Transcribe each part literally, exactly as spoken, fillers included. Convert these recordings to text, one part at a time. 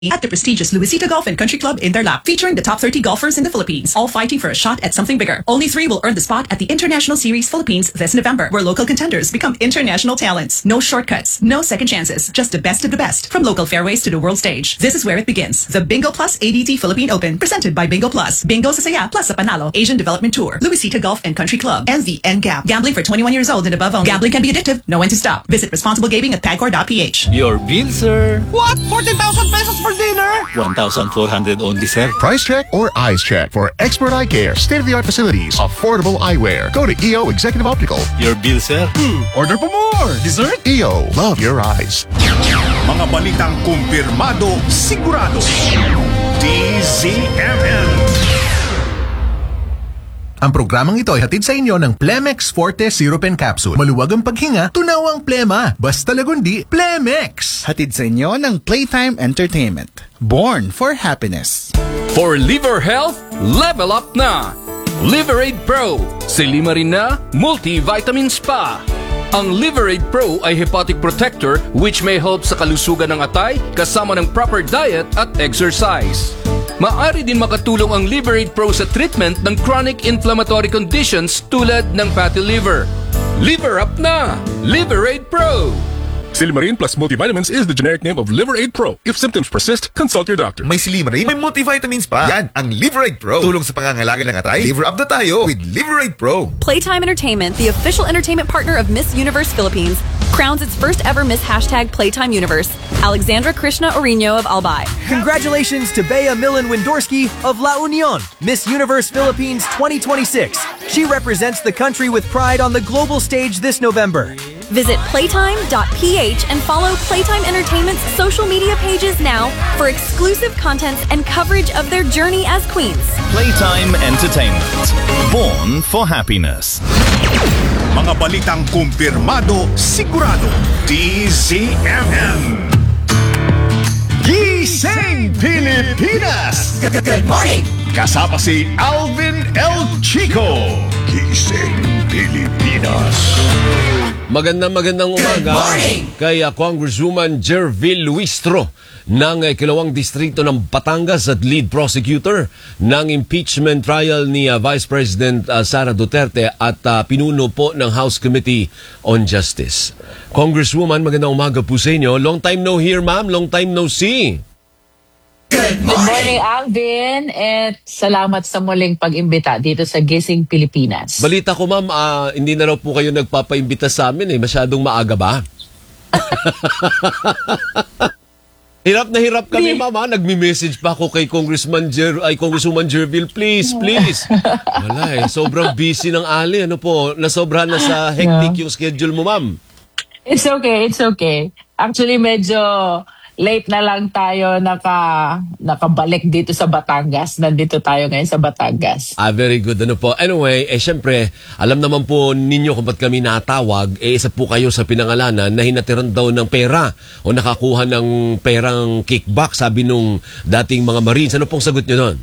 at the prestigious Luisita Golf and Country Club in their lap, featuring the top thirty golfers in the Philippines, all fighting for a shot at something bigger. Only three will earn the spot at the International Series Philippines this November, where local contenders become international talents. No shortcuts, no second chances, just the best of the best, from local fairways to the world stage. This is where it begins. The Bingo Plus A D T Philippine Open, presented by Bingo Plus. Bingo sa saya plus sa panalo. Asian Development Tour, Luisita Golf and Country Club, and the N G A P. Gambling for twenty-one years old and above only. Gambling can be addictive. Know when to stop. Visit responsible gaming at pagcor dot p h. Your bill, sir. What? fourteen thousand pesos for dinner? one thousand four hundred only, sir. Price check or eyes check for expert eye care, state-of-the-art facilities, affordable eyewear. Go to E O Executive Optical. Your bill, sir. Hmm, order po more. Dessert? E O, love your eyes. Mga balitang kumpirmado, sigurado. D Z M M. Ang programang ito ay hatid sa inyo ng Plemex Forte Syrup and Capsule. Maluwag ang paghinga, tunawang plema. Basta lagundi, Plemex! Hatid sa inyo ng Playtime Entertainment. Born for happiness. For liver health, level up na! Liveraid Pro, silima rin na, multivitamins pa! Ang Liveraid Pro ay hepatic protector which may help sa kalusugan ng atay kasama ng proper diet at exercise. Maaari din makatulong ang Liveraid Pro sa treatment ng chronic inflammatory conditions tulad ng fatty liver. Liver up na! Liveraid Pro! Silimarin plus multivitamins is the generic name of Liveraid Pro. If symptoms persist, consult your doctor. May Silimarin, may multivitamins pa. Yan, ang Liveraid Pro. Tulong sa pangangalaga ng atay. Liver up na tayo with Liveraid Pro. Playtime Entertainment, the official entertainment partner of Miss Universe Philippines, crowns its first ever Miss Hashtag Playtime Universe, Alexandra Krishna Orino of Albay. Congratulations to Bea Millen Windorski of La Union, Miss Universe Philippines twenty twenty-six. She represents the country with pride on the global stage this November. Visit playtime dot p h and follow Playtime Entertainment's social media pages now for exclusive contents and coverage of their journey as queens. Playtime Entertainment. Born for happiness. Mga balitang kumpirmado, sigurado. D Z M M. Gising Pilipinas! Good morning! Kasama si Alvin El Chico. Gising Pilipinas. Magandang magandang umaga kay uh, Congresswoman Jervil Luistro ng uh, Kilawang Distrito ng Batangas at lead prosecutor ng impeachment trial ni uh, Vice President uh, Sara Duterte at uh, pinuno po ng House Committee on Justice. Congresswoman, magandang umaga po sa inyo. Long time no hear, ma'am. Long time no see. Good morning. Good morning, Alvin, at salamat sa muling pag-imbita dito sa Gising Pilipinas. Balita ko, ma'am, uh, hindi na raw po kayo nagpapaimbita sa amin eh. Masyadong maaga ba? Hirap na hirap kami, ma'am. Ha? Nagmi-message pa ako kay Congressman Jer ay Congresswoman Jervil, please, please. Wala eh. Sobrang busy ng Ali. Ano po, nasobrahan na sa hectic yung schedule mo, ma'am. It's okay, it's okay. Actually, medyo late na lang tayo naka, nakabalik dito sa Batangas. Nandito tayo ngayon sa Batangas. Ah, very good. Ano po? Anyway, eh syempre, alam naman po ninyo kung ba't kami natawag, eh isa po kayo sa pinangalanan na hinatiran daw ng pera o nakakuha ng perang kickback, sabi nung dating mga Marines. Ano pong sagot nyo doon?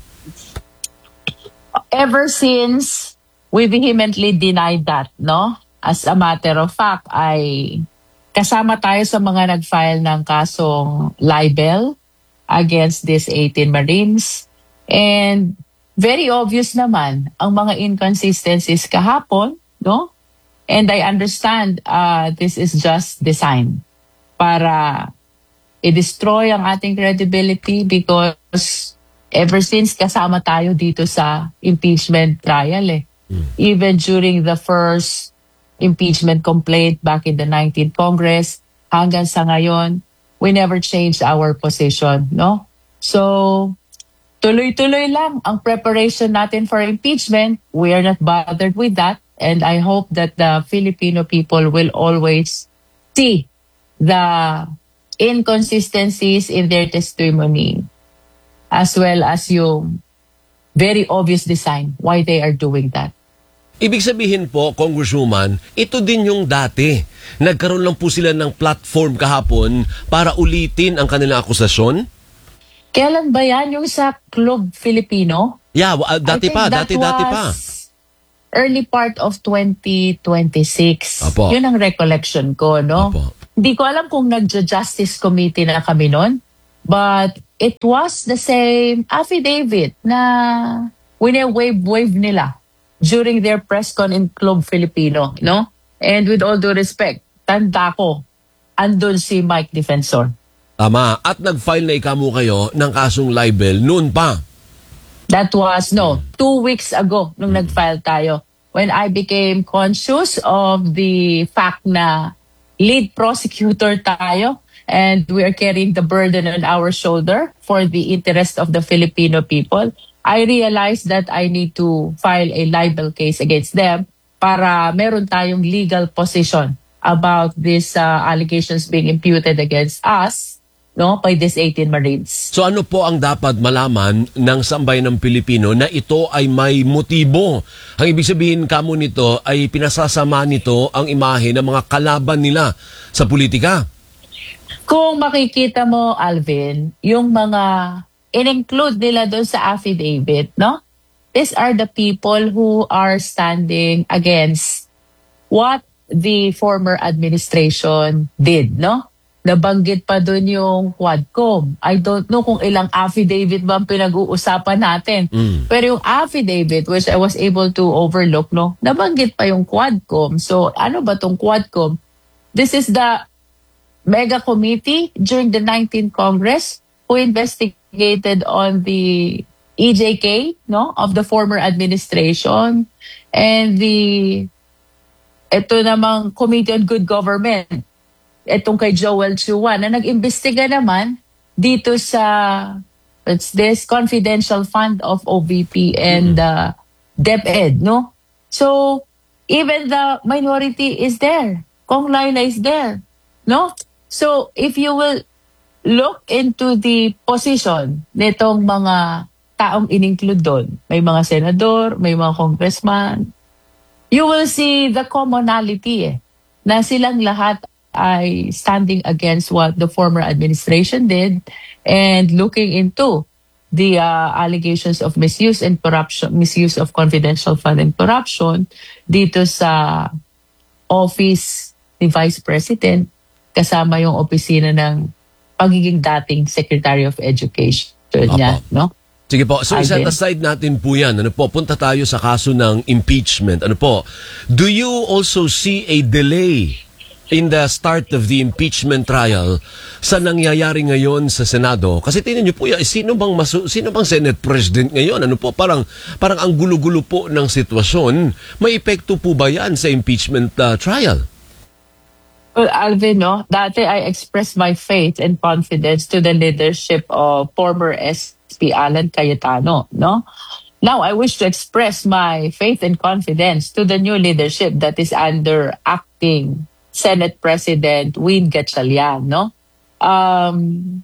Ever since, we vehemently denied that, no? As a matter of fact, ay kasama tayo sa mga nag-file ng kasong libel against these eighteen Marines. And very obvious naman ang mga inconsistencies kahapon, no? And I understand uh, this is just designed para i-destroy ang ating credibility because ever since kasama tayo dito sa impeachment trial eh. Mm. Even during the first impeachment complaint back in the nineteenth Congress, hanggang sa ngayon, we never changed our position, no? So, tuloy-tuloy lang ang preparation natin for impeachment. We are not bothered with that. And I hope that the Filipino people will always see the inconsistencies in their testimony as well as yung very obvious design why they are doing that. Ibig sabihin po, Congresswoman, ito din yung dati. Nagkaroon lang po sila ng platform kahapon para ulitin ang kanilang akusasyon? Kailan ba yan? Yung sa Club Filipino? Yeah, uh, dati pa, dati-dati pa. Early part of twenty twenty-six. Apo. Yun ang recollection ko, no? Apo. Hindi ko alam kung nagja-justice committee na kami noon. But it was the same affidavit na wine-wave-wave nila during their press con in Club Filipino, no? And with all due respect, tanda ko, andun si Mike Defensor. Tama. At nag-file na ikamo kayo ng kasong libel noon pa. That was, no, two weeks ago nung nag-file tayo. When I became conscious of the fact na lead prosecutor tayo and we are carrying the burden on our shoulder for the interest of the Filipino people, I realized that I need to file a libel case against them para meron tayong legal position about these uh, allegations being imputed against us, no, by these eighteen Marines. So ano po ang dapat malaman ng sambayan ng Pilipino na ito ay may motibo? Ang ibig sabihin kamo nito ay pinasasama nito ang imahe ng mga kalaban nila sa politika. Kung makikita mo, Alvin, yung mga in-include nila doon sa affidavit, no? These are the people who are standing against what the former administration did, no? Nabanggit pa doon yung Quadcom. I don't know kung ilang affidavit ba ang pinag-uusapan natin. Mm. Pero yung affidavit, which I was able to overlook, no, nabanggit pa yung Quadcom. So ano ba tong Quadcom? This is the mega committee during the nineteenth Congress who investigated on the E J K, no, of the former administration, and the ito namang Committee on Good Government, itong kay Joel Chua, na nag-imbestiga naman dito sa what's this confidential fund of O V P and uh, DepEd, no? So even the minority is there, Kong Laila is there, no? So if you will look into the position nitong mga taong in-include doon, may mga senador, may mga congressman, you will see the commonality eh, na silang lahat ay standing against what the former administration did and looking into the uh, allegations of misuse and corruption, misuse of confidential fund and corruption dito sa office ni Vice President kasama yung opisina ng pagiging dating Secretary of Education niya, no? Sige po, so set aside natin po yan. Ano po, punta tayo sa kaso ng impeachment. Ano po, do you also see a delay in the start of the impeachment trial sa nangyayari ngayon sa Senado? Kasi tingnan niyo po, sino bang masu sino bang Senate President ngayon? Ano po, parang parang ang gulo-gulo po ng sitwasyon. May epekto po ba yan sa impeachment uh, trial? Well, Alvin, no, dati I expressed my faith and confidence to the leadership of former S P Alan Cayetano, no? Now I wish to express my faith and confidence to the new leadership that is under acting Senate President Win Gatchalian, no? Um,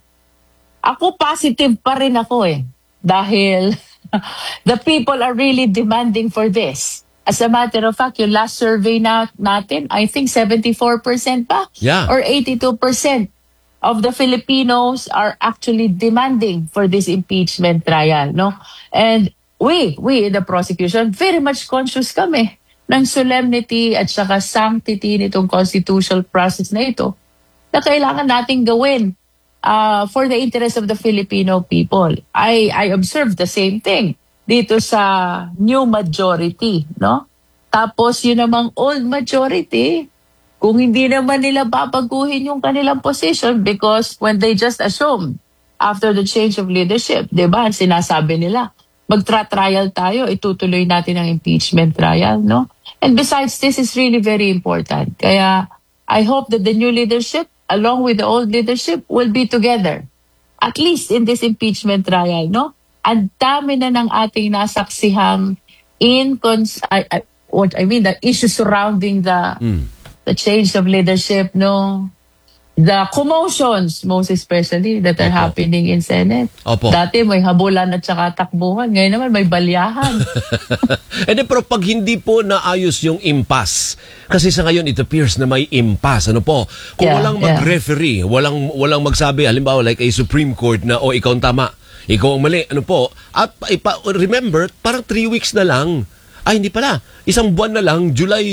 ako positive pa rin ako eh. Dahil the people are really demanding for this. As a matter of fact, yung last survey na natin, I think seventy-four percent pa? Yeah. Or eighty-two percent of the Filipinos are actually demanding for this impeachment trial, no? And we, we in the prosecution, very much conscious kami ng solemnity at saka sanctity nitong constitutional process na ito na kailangan nating gawin uh, for the interest of the Filipino people. I, I observed the same thing dito sa new majority, no? Tapos yun namang old majority, kung hindi naman nila babaguhin yung kanilang position because when they just assume after the change of leadership, di ba, sinasabi nila, magtra-trial tayo, itutuloy natin ang impeachment trial, no? And besides, this is really very important. Kaya I hope that the new leadership, along with the old leadership, will be together, at least in this impeachment trial, no? Ang dami na ng ating nasaksihang in cons- I, I, what I mean, the issue surrounding the mm. the change of leadership, no? The commotions, most especially, that are Opo. happening in Senate. Opo. Dati may habulan at saka takbuhan. Ngayon naman may balyahan. And then, pero pag hindi po naayos yung impasse, kasi sa ngayon it appears na may impasse. Ano po? Kung yeah, walang mag-referee, yeah. walang, walang magsabi, halimbawa like a Supreme Court na, o oh, ikaw ang tama, ikaw ang mali, ano po? At ipa, remember, parang three weeks na lang. Ay, hindi pala. Isang buwan na lang, July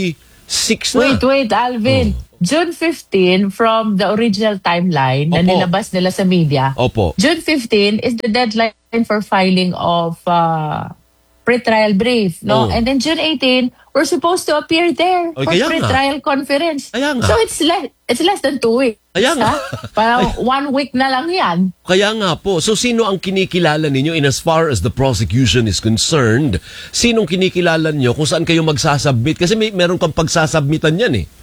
Six na. Wait, wait, Alvin. Oh. June fifteenth from the original timeline na Opo. nilabas nila sa media. Opo. June fifteenth is the deadline for filing of uh, pre-trial brief, no? Oh. And then June eighteenth, we're supposed to appear there Oy, for kaya nga. pre-trial conference. Kaya nga. So it's less it's less than two weeks. Kaya nga. ha? Parang one week na lang yan. Kaya nga po. So sino ang kinikilala ninyo in as far as the prosecution is concerned? Sinong kinikilala niyo kung saan kayo magsasubmit? Kasi may meron kang pagsasubmitan yan eh.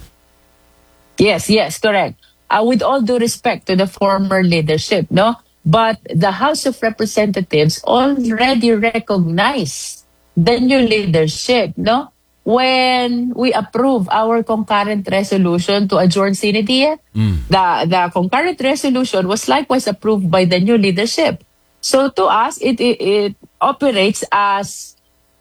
Yes, yes, correct. Uh, with all due respect to the former leadership, no? But the House of Representatives already recognized the new leadership, no? When we approve our concurrent resolution to adjourn Senate, Mm. the, the concurrent resolution was likewise approved by the new leadership. So to us, it, it, it operates as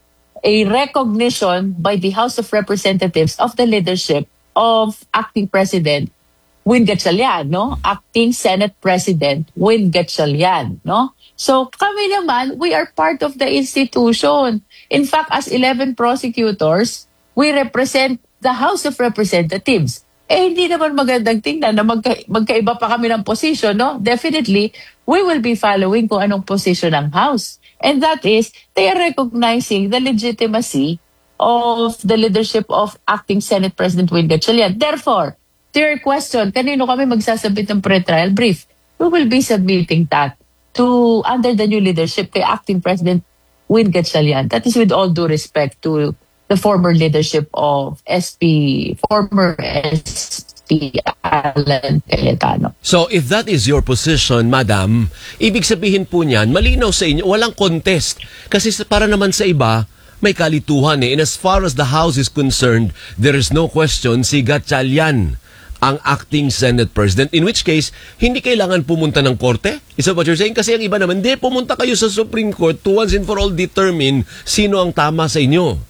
a recognition by the House of Representatives of the leadership of Acting President Win Gatchalian, no? Acting Senate President Win Gatchalian, no? So kami naman, we are part of the institution. In fact, as eleven prosecutors, we represent the House of Representatives. Eh, hindi naman magandang tingnan na magka, magkaiba pa kami ng position, no? Definitely, we will be following kung anong position ng House. And that is, they are recognizing the legitimacy of the leadership of Acting Senate President Win Gatchalian. Therefore, to your question, kanino kami magsasabit ng pre-trial brief? We will be submitting that to, under the new leadership, kay Acting President Win Gatchalian. That is with all due respect to the former leadership of S P, former S P Alan Cayetano. So if that is your position, Madam, ibig sabihin po niyan, malinaw sa inyo, walang contest. Kasi sa- para naman sa iba, may kalituhan eh. And as far as the House is concerned, there is no question si Gatchalian ang acting Senate President. In which case, hindi kailangan pumunta ng korte? Is that what you're saying? Kasi ang iba naman, hindi, pumunta kayo sa Supreme Court to once and for all determine sino ang tama sa inyo.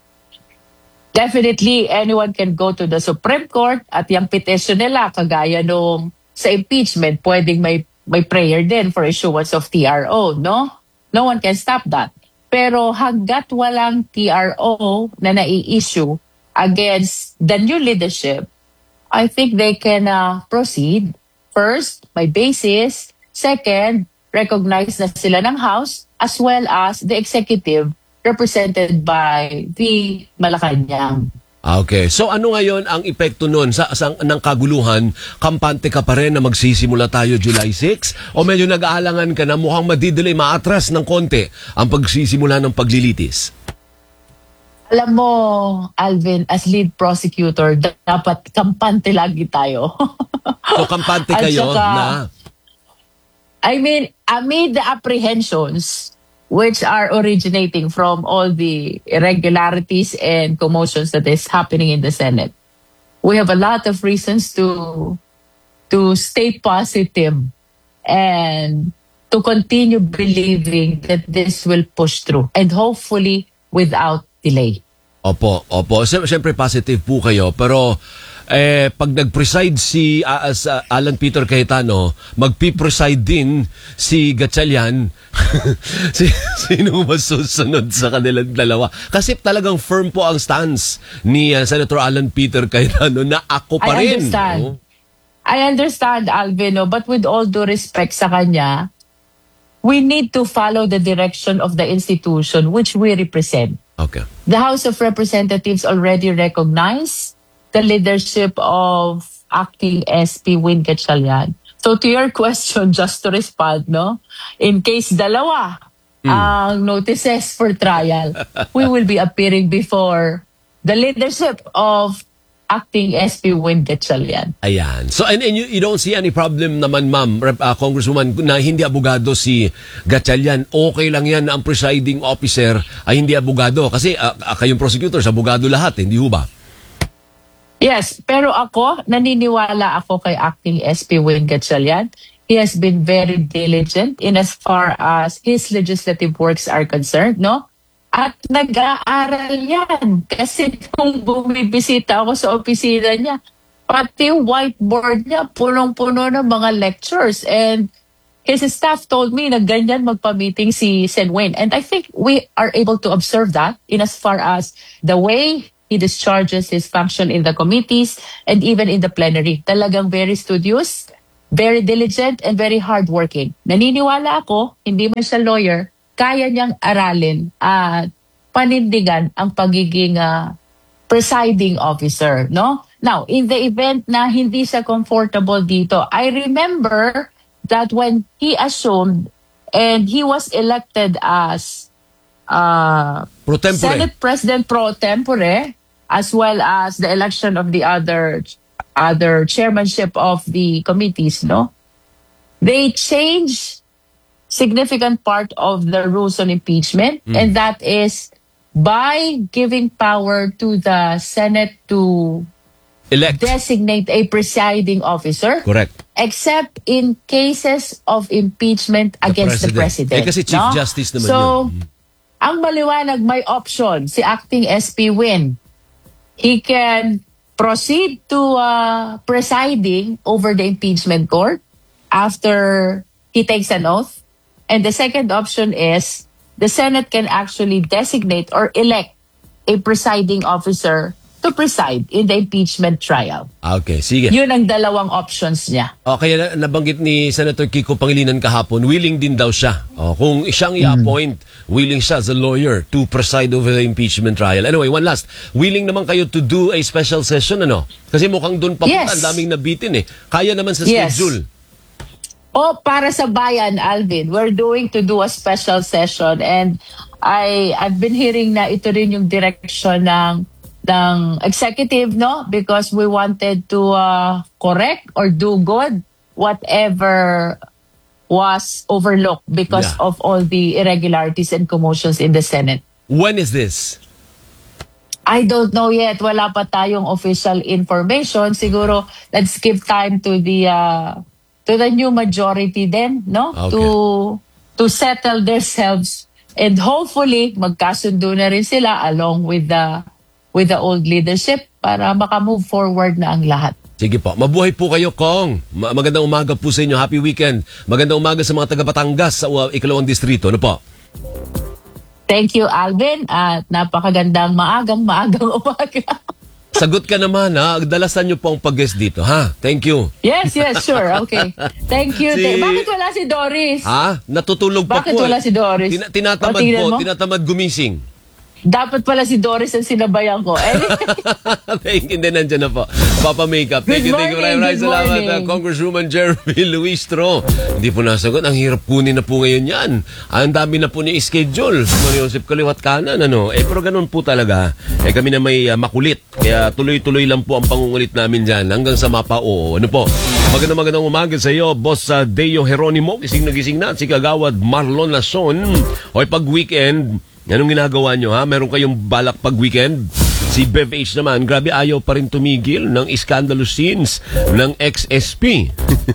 Definitely, anyone can go to the Supreme Court at yung petition nila, kagaya nung sa impeachment, pwedeng may, may prayer din for issuance of T R O, no? No one can stop that. Pero hanggat walang T R O na nai-issue against the new leadership, I think they can uh, proceed. First, may basis. Second, recognize na sila ng House as well as the executive represented by the Malacanang. Okay. So ano ngayon ang epekto nun sa, sa ng kaguluhan? Kampante ka pa rin na magsisimula tayo July sixth? O medyo nag-aalangan ka na mukhang madidelay, maatras ng konti ang pagsisimula ng paglilitis? Alam mo, Alvin, as lead prosecutor, dapat kampante lagi tayo. So kampante At kayo saka, na... I mean, amid the apprehensions which are originating from all the irregularities and commotions that is happening in the Senate, we have a lot of reasons to to stay positive and to continue believing that this will push through and hopefully without delay. Opo, opo. Siyempre, siyempre positive po kayo, pero eh, pag nag-preside si uh, as, uh, Alan Peter Cayetano, magpi-preside din si Gatchalian. si, sino masusunod sa kanilang dalawa? Kasi talagang firm po ang stance ni uh, Senator Alan Peter Cayetano na ako pa I rin. understand. No? I understand, Alvin, no? But with all due respect sa kanya, we need to follow the direction of the institution which we represent. Okay. The House of Representatives already recognized the leadership of acting S P Win Gatchalian. So to your question, just to respond, no, in case dalawa Mm. ang notices for trial, we will be appearing before the leadership of acting S P Win Gatchalian. Ayan. So, and, and you, you don't see any problem naman, ma'am, Rep, uh, Congresswoman, na hindi abogado si Gatchalian. Okay lang yan na ang presiding officer ay hindi abogado. Kasi uh, uh, kayong prosecutors, abogado lahat, hindi ho ba? Yes, pero ako, naniniwala ako kay acting S P Win Gatchalian. He has been very diligent in as far as his legislative works are concerned, no? At nag-aaral yan. Kasi kung bumibisita ako sa opisina niya, pati whiteboard niya, punong-puno ng mga lectures. And his staff told me na ganyan magpa-meeting si Sen Wayne. And I think we are able to observe that in as far as the way he discharges his function in the committees and even in the plenary. Talagang very studious, very diligent, and very hardworking. Naniniwala ako, hindi man siya lawyer, kaya niyang aralin at panindigan ang pagiging uh, presiding officer, no? Now, in the event na hindi siya comfortable dito, I remember that when he assumed and he was elected as uh, Pro tempore. Senate President pro tempore, as well as the election of the other other chairmanship of the committees, no? They changed significant part of the rules on impeachment, Mm. and that is by giving power to the Senate to elect, designate a presiding officer. Correct. Except in cases of impeachment against the president. Eh, kasi Chief no? Justice naman so, yun. ang maliwanag, may option si Acting S P Win. He can proceed to uh, presiding over the impeachment court after he takes an oath. And the second option is the Senate can actually designate or elect a presiding officer to preside in the impeachment trial. Okay, sige. Yun ang dalawang options niya. O, kaya na, nabanggit ni Senator Kiko Pangilinan kahapon, willing din daw siya. O, kung siyang i-appoint, willing siya as a lawyer to preside over the impeachment trial. Anyway, one last. Willing naman kayo to do a special session, ano? Kasi mukhang doon pa Yes. ang daming nabitin eh. Kaya naman sa Yes. schedule. O para sa bayan, Alvin, we're doing to do a special session, and I I've been hearing na ito rin yung direction ng ng executive, no? Because we wanted to uh, correct or do good whatever was overlooked because Yeah. of all the irregularities and commotions in the Senate. When is this? I don't know yet. Wala pa tayong official information. Siguro, let's give time to the uh, to the new majority then, no? Okay. To to settle themselves, and hopefully magkasundo na rin sila along with the with the old leadership para maka-move forward na ang lahat. Sige po. Mabuhay po kayo, Kong. Ma- magandang umaga po sa inyo. Happy weekend. Magandang umaga sa mga taga Batangas sa uh, ikalawang distrito. Ano po? Thank you, Alvin, at napakagandang maagang maagang umaga. Sagot ka naman, ha? Dalasan niyo po ang pag-guest dito, ha? Thank you. Yes, yes, sure. Okay. Thank you. Si- Bakit wala si Doris? Ha? Natutulog pa Bakit po. wala eh. si Doris? Tina- tinatamad O, tingnan po. mo. Tinatamad gumising. Dapat pala si Doris ang sinabayan ko. Eh, Hindi, nandiyan na po. Papa Makeup. Thank Good you, thank you. morning, Maraming good salamat, morning. uh, Congresswoman Jeremy Luistro. Hindi po nasagot. Ang hirap kunin na po ngayon yan. Ang dami na po ni schedule. Mario Joseph kaliwat kanan, ano. Eh, pero ganun po talaga. Eh, kami na may uh, makulit. Kaya tuloy-tuloy lang po ang pangungulit namin dyan hanggang sa mapa-oo. Ano po? Magandang magandang umaga sa iyo, Boss uh, Deo Geronimo. Gising na gising na. Si Kagawad Marlon Lason. Hoy, pag weekend, anong ginagawa nyo, ha? Meron kayong balak pag weekend? Si Bev H naman, grabe ayaw pa rin tumigil ng scandalous scenes ng ex S P.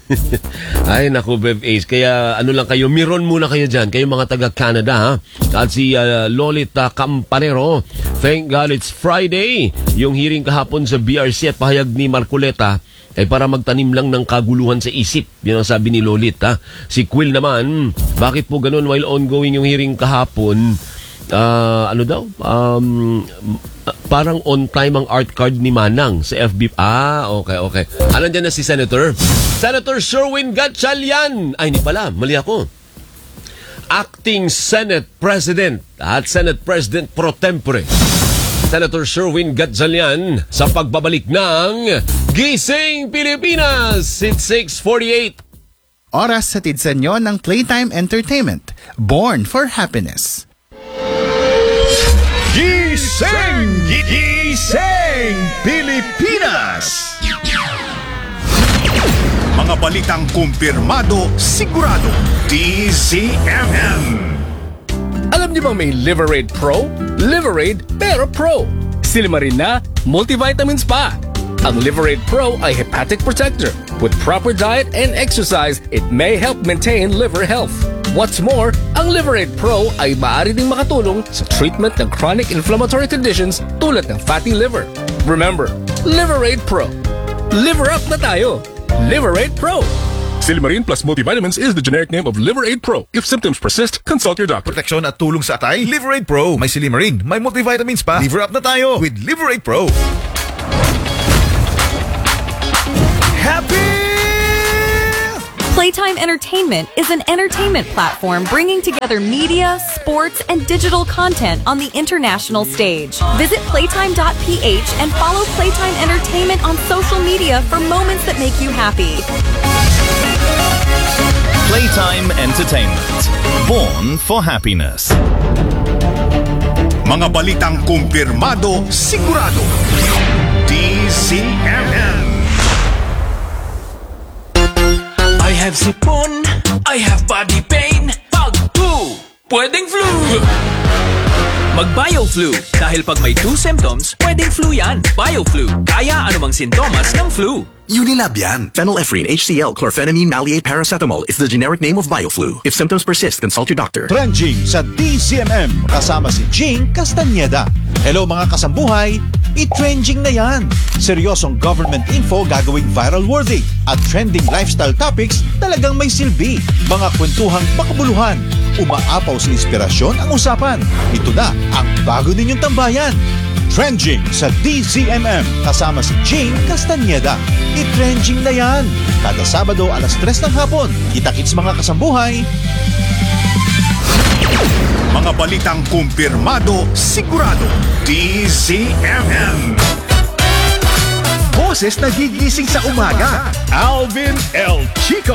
Ay, naku, Bev H. Kaya ano lang kayo, miron muna kayo dyan. Kayo mga taga-Canada, ha? At si uh, Lolita Campanero, thank God it's Friday. Yung hearing kahapon sa B R C at pahayag ni Marcoleta ay para magtanim lang ng kaguluhan sa isip. Yun ang sabi ni Lolita. Si Quill naman, bakit po ganun while ongoing yung hearing kahapon? Uh, ano daw? Um, parang on time ang art card ni Manang sa F B. Ah, okay, okay. Ah, nandiyan na si Senator. Senator Sherwin Gatchalian. Ay, hindi pala. Mali ako. Acting Senate President at Senate President pro tempore. Senator Sherwin Gatchalian sa pagbabalik ng Gising Pilipinas. It's six forty-eight. Oras sa sa inyo ng Playtime Entertainment. Born for Happiness. Gising! Gising! Pilipinas! Mga balitang kumpirmado, sigurado. D Z M M. Alam niyo bang may Liverade Pro? Liverade pero Pro. Silimarin na, multivitamins pa. Ang Liverade Pro ay hepatic protector. With proper diet and exercise, it may help maintain liver health. What's more, ang Liverade Pro ay maaari ding makatulong sa treatment ng chronic inflammatory conditions tulad ng fatty liver. Remember, Liverade Pro. Liver up na tayo. Liverade Pro. Silimarin plus multivitamins is the generic name of Liver Aid Pro. If symptoms persist, consult your doctor. Proteksyon at tulong sa atay, Liver Aid Pro. May Silimarin, may multivitamins pa. Liver up na tayo with Liver Aid Pro. Happy! Playtime Entertainment is an entertainment platform bringing together media, sports, and digital content on the international stage. Visit playtime dot p h and follow Playtime Entertainment on social media for moments that make you happy. Playtime Entertainment. Born for happiness. Mga balitang kumpirmado, sigurado. D Z M M. I have sipon, I have body pain. Pag flu, pwedeng flu. Mag-BioFlu. Dahil pag may two symptoms, pwedeng flu yan. BioFlu. Kaya anumang sintomas ng flu. Unilab yan. Phenylephrine, H C L, chlorphenamine, maleate, paracetamol is the generic name of BioFlu. If symptoms persist, consult your doctor. Trending sa D Z M M kasama si Jing Castañeda. Hello mga kasambuhay, i-trending na yan. Seryosong government info gagawing viral worthy at trending lifestyle topics talagang may silbi. Mga kwentuhang makabuluhan, umaapaw sa inspirasyon ang usapan. Ito na ang bago ninyong tambayan. Trending sa D Z M M kasama si Jing Castañeda. I-trending na yan. Kada Sabado alas tres ng hapon. Kita-kits mga kasambuhay. Mga balitang kumpirmado, sigurado. D Z M M. Boses na gigising sa umaga. Alvin El Chico.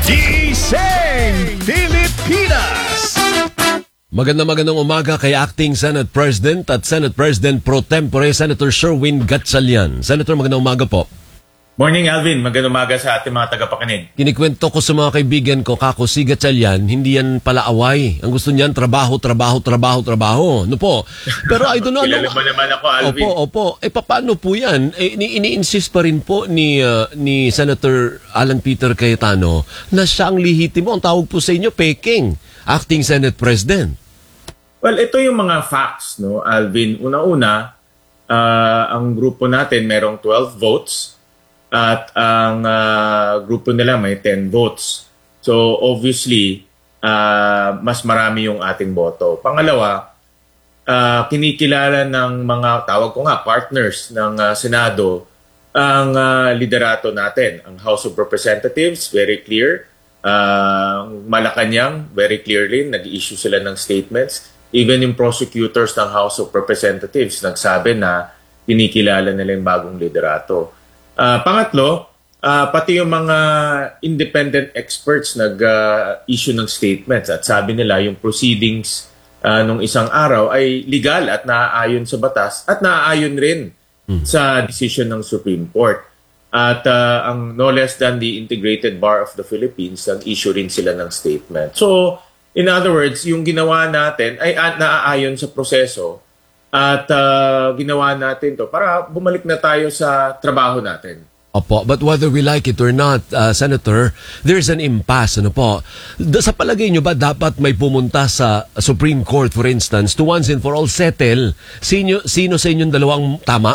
Gising Pilipinas. Magandang magandang umaga kay Acting Senate President at Senate President Pro Tempore, Senator Sherwin Gatchalian. Senator, magandang umaga po. Morning, Alvin. Magandang umaga sa ating mga tagapakinig. Kinikwento ko sa mga kaibigan ko, kako si Gatchalian, hindi yan pala away. Ang gusto niyan, trabaho, trabaho, trabaho, trabaho. Ano po? Pero I don't know. Kilala mo naman ako, Alvin. Opo, opo. Eh, paano po yan? Eh, ini-insist pa rin po ni, uh, ni Senator Alan Peter Cayetano na siya ang lihitimo. Ang tawag po sa inyo, Peking, Acting Senate President. Well, ito yung mga facts, no, Alvin. Una-una, uh, ang grupo natin merong twelve votes at ang uh, grupo nila may ten votes. So, obviously, uh, mas marami yung ating boto. Pangalawa, uh, kinikilala ng mga, tawag ko nga, partners ng uh, Senado, ang uh, liderato natin. Ang House of Representatives, very clear. Uh, Malacanang, very clearly, nag-issue sila ng statements. Even yung prosecutors ng House of Representatives nagsabi na kinikilala nila yung bagong liderato. Uh, pangatlo, uh, pati yung mga independent experts nag-issue uh, ng statements at sabi nila yung proceedings uh, nung isang araw ay legal at naaayon sa batas at naaayon rin hmm. sa decision ng Supreme Court. At uh, ang no less than the Integrated Bar of the Philippines, nag-issue rin sila ng statement. So, in other words, yung ginawa natin ay uh, naaayon sa proseso at uh, ginawa natin to para bumalik na tayo sa trabaho natin. Opo, but whether we like it or not, uh, Senator, there's an impasse, ano po. Da, sa palagay nyo ba dapat may pumunta sa Supreme Court, for instance, to once and for all settle sino, sino sa inyong dalawang tama?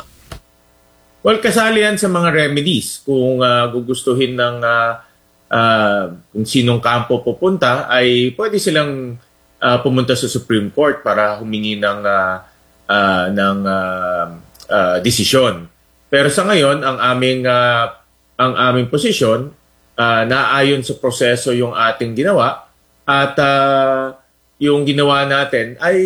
Well, kasali yan sa mga remedies. Kung uh, gugustuhin ng uh, Uh, kung sinong kampo pupunta, ay pwede silang uh, pumunta sa Supreme Court para humingi ng, uh, uh, ng uh, uh, desisyon. Pero sa ngayon, ang aming, uh, ang aming posisyon, uh, naayon sa proseso yung ating ginawa at uh, yung ginawa natin ay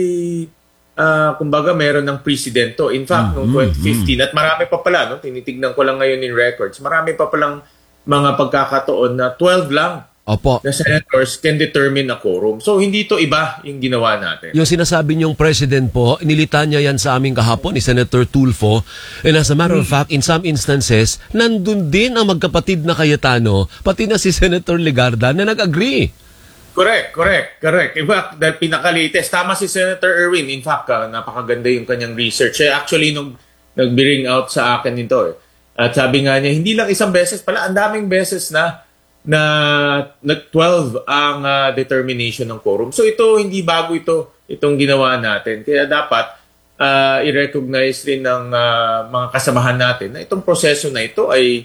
uh, kumbaga meron ng presidento. In fact, mm-hmm. noong twenty fifteen, at marami pa pala, no? Tinitignan ko lang ngayon in records, marami pa palang mga pagkakataon na twelve lang Opo. na senators can determine a quorum. So, hindi to iba yung ginawa natin. Yung sinasabi niyong president po, nilita niya yan sa aming kahapon ni Senator Tulfo. And as a matter of fact, in some instances, nandun din ang magkapatid na Cayetano, pati na si Senator Legarda na nag-agree. Correct, correct, correct. In fact, dahil pinakalites, tama si Senator Erwin. In fact, uh, napakaganda yung kanyang research. Eh, actually, nung nag-bring out sa akin nito eh. At sabi nga niya, hindi lang isang beses pala, ang daming beses na na nag-twelve ang uh, determination ng quorum. So ito, hindi bago ito, itong ginawa natin. Kaya dapat uh, i-recognize rin ng uh, mga kasamahan natin na itong proseso na ito ay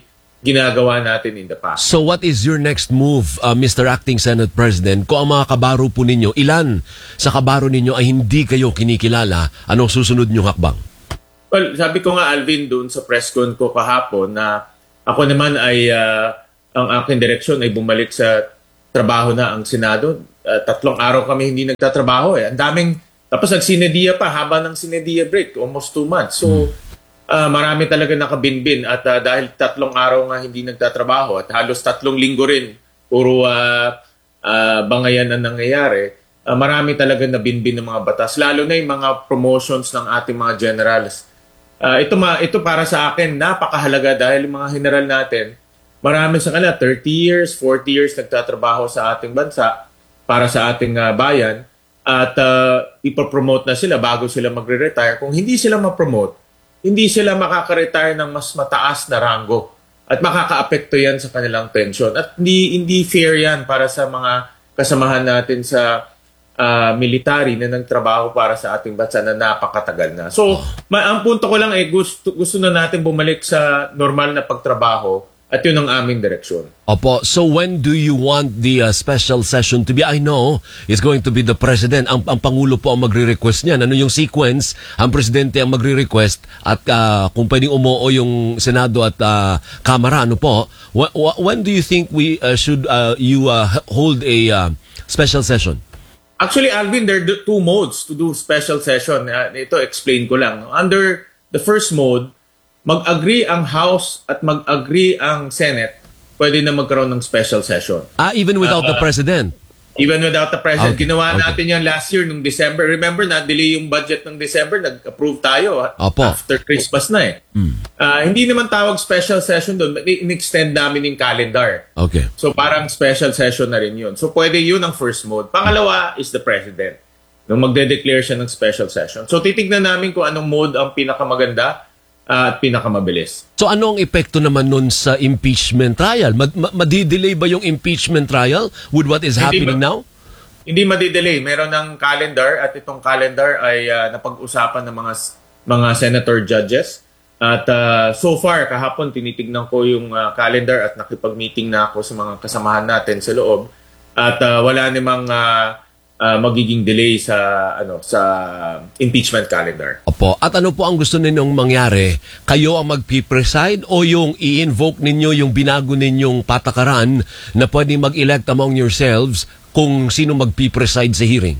ginagawa natin in the past. So what is your next move, uh, Mister Acting Senate President? Kung ang mga kabaro po ninyo, ilan sa kabaro ninyo ay hindi kayo kinikilala, anong susunod niyong hakbang? Well, sabi ko nga, Alvin, doon sa press con ko kahapon na ako naman ay uh, ang aking direksyon ay bumalik sa trabaho na ang Senado. Uh, tatlong araw kami hindi nagtatrabaho eh. Ang daming, tapos nag-sinedia pa, haba ng sinedia break, almost two months. So, uh, marami talaga nakabinbin at uh, dahil tatlong araw nga hindi nagtatrabaho at halos tatlong linggo rin, puro uh, uh, bangayan ang nangyayari, uh, marami talaga nabinbin ng mga batas, lalo na yung mga promotions ng ating mga generals. Uh, ito, ma, ito para sa akin, napakahalaga dahil yung mga general natin, marami sa kanila, thirty years, forty years nagtatrabaho sa ating bansa, para sa ating uh, bayan at uh, ipopromote na sila bago sila magre-retire. Kung hindi sila ma-promote, hindi sila makaka-retire ng mas mataas na rango at makaka-apekto yan sa kanilang pension. At hindi, hindi fair yan para sa mga kasamahan natin sa uh, military na nagtrabaho para sa ating bansa na napakatagal na. So, ma- ang punto ko lang ay gusto, gusto na natin bumalik sa normal na pagtrabaho. At yun ang aming direksyon. Opo, so when do you want the uh, special session to be? I know it's going to be the President. Ang, ang Pangulo po ang magre-request niyan. Ano yung sequence? Ang Presidente ang magre-request at uh, kung pwedeng umuo yung Senado at uh, Kamara, ano po? When, when do you think we uh, should uh, you uh, hold a uh, special session? Actually, Alvin, there are two modes to do special session. Uh, ito, explain ko lang. Under the first mode, mag-agree ang House at mag-agree ang Senate, pwede na magkaroon ng special session. Ah, even without uh, the President? Even without the President. Okay. Ginawa okay. natin yan last year, nung December. Remember, na-delay yung budget ng December, nag-approve tayo Opo. after Christmas na eh. Mm. Uh, hindi naman tawag special session doon, in-extend namin yung calendar. Okay. So parang special session na rin yun. So pwede yun ang first mode. Pangalawa is the President. Nung magde-declare siya ng special session. So titignan namin kung anong mode ang pinakamaganda at uh, pinakamabilis. So ano ang epekto naman nun sa impeachment trial? Mad- ma- madidelay ba yung impeachment trial with what is hindi happening ma- now? Hindi madidelay. Meron ng calendar at itong calendar ay uh, napag-usapan ng mga mga senator judges. At uh, so far, kahapon tinitignan ko yung uh, calendar at nakipag-meeting na ako sa mga kasamahan natin sa loob. At uh, wala namang uh, Uh, magiging delay sa ano sa impeachment calendar. Opo. At ano po ang gusto ninyong mangyari? Kayo ang magpi-preside o yung i-invoke ninyo yung binago ninyong patakaran na pwedeng mag-elect among yourselves kung sino magpi-preside sa hearing?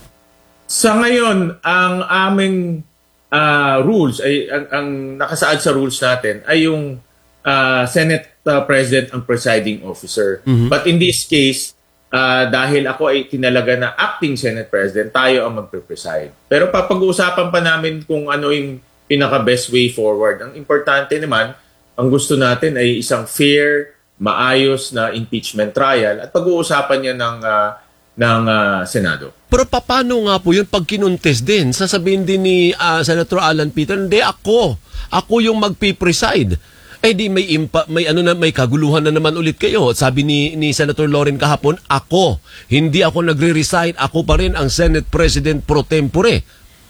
Sa ngayon, ang aming uh, rules ay ang, ang nakasaad sa rules natin ay yung uh, Senate uh, President ang presiding officer. Mm-hmm. But in this case, Uh, dahil ako ay tinalaga na acting Senate President, tayo ang magpe-preside. Pero papag-uusapan pa namin kung ano yung pinaka-best way forward. Ang importante naman, ang gusto natin ay isang fair, maayos na impeachment trial at pag-uusapan niya ng, uh, ng uh, Senado. Pero paano nga po yun pag kinuntes din? Sasabihin din ni uh, Senator Alan Peter, hindi ako. Ako yung magpe-preside. Eh di may impa, may ano na may kaguluhan na naman ulit kayo. Sabi ni ni Senator Loren kahapon, ako, hindi ako nagre-resign, ako pa rin ang Senate President pro tempore.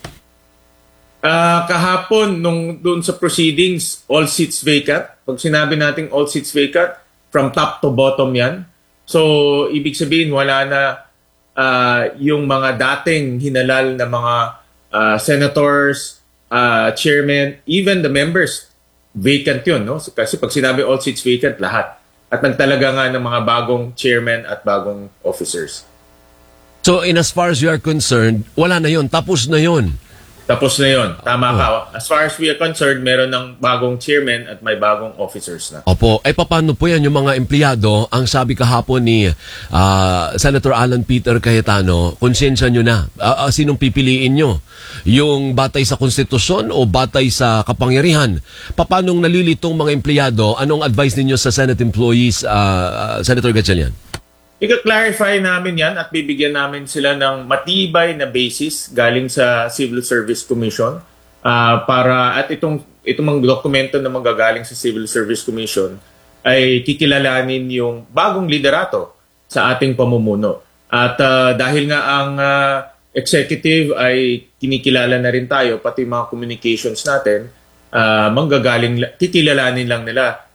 Uh, kahapon nung doon sa proceedings, all seats vacant. Pag sinabi nating all seats vacant, from top to bottom 'yan. So ibig sabihin wala na uh, yung mga dating hinalal na mga uh, senators, uh, chairman, even the members vacant yun, no? Kasi pag sinabi all seats vacant, lahat. At nagtalaga nga ng mga bagong chairman at bagong officers. So in as far as you are concerned, wala na yun. Tapos na yun. Tapos na yun. Tama oh. ka. As far as we are concerned, meron ng bagong chairman at may bagong officers na. Opo. Ay paano po yan yung mga empleyado? Ang sabi kahapon ni uh, Senator Alan Peter Cayetano, konsensya nyo na. Uh, uh, sinong pipiliin nyo? Yung batay sa konstitusyon o batay sa kapangyarihan? Paano nalilitong mga empleyado? Anong advice ninyo sa Senate employees, uh, uh, Senator Gatchalian? Ika-clarify namin yan at bibigyan namin sila ng matibay na basis galing sa Civil Service Commission uh, para at itong itong mga dokumento na manggagaling sa Civil Service Commission ay kikilalanin yung bagong liderato sa ating pamumuno. At uh, dahil nga ang uh, executive ay kinikilala na rin tayo, pati mga communications natin, uh, manggagaling, kikilalanin lang nila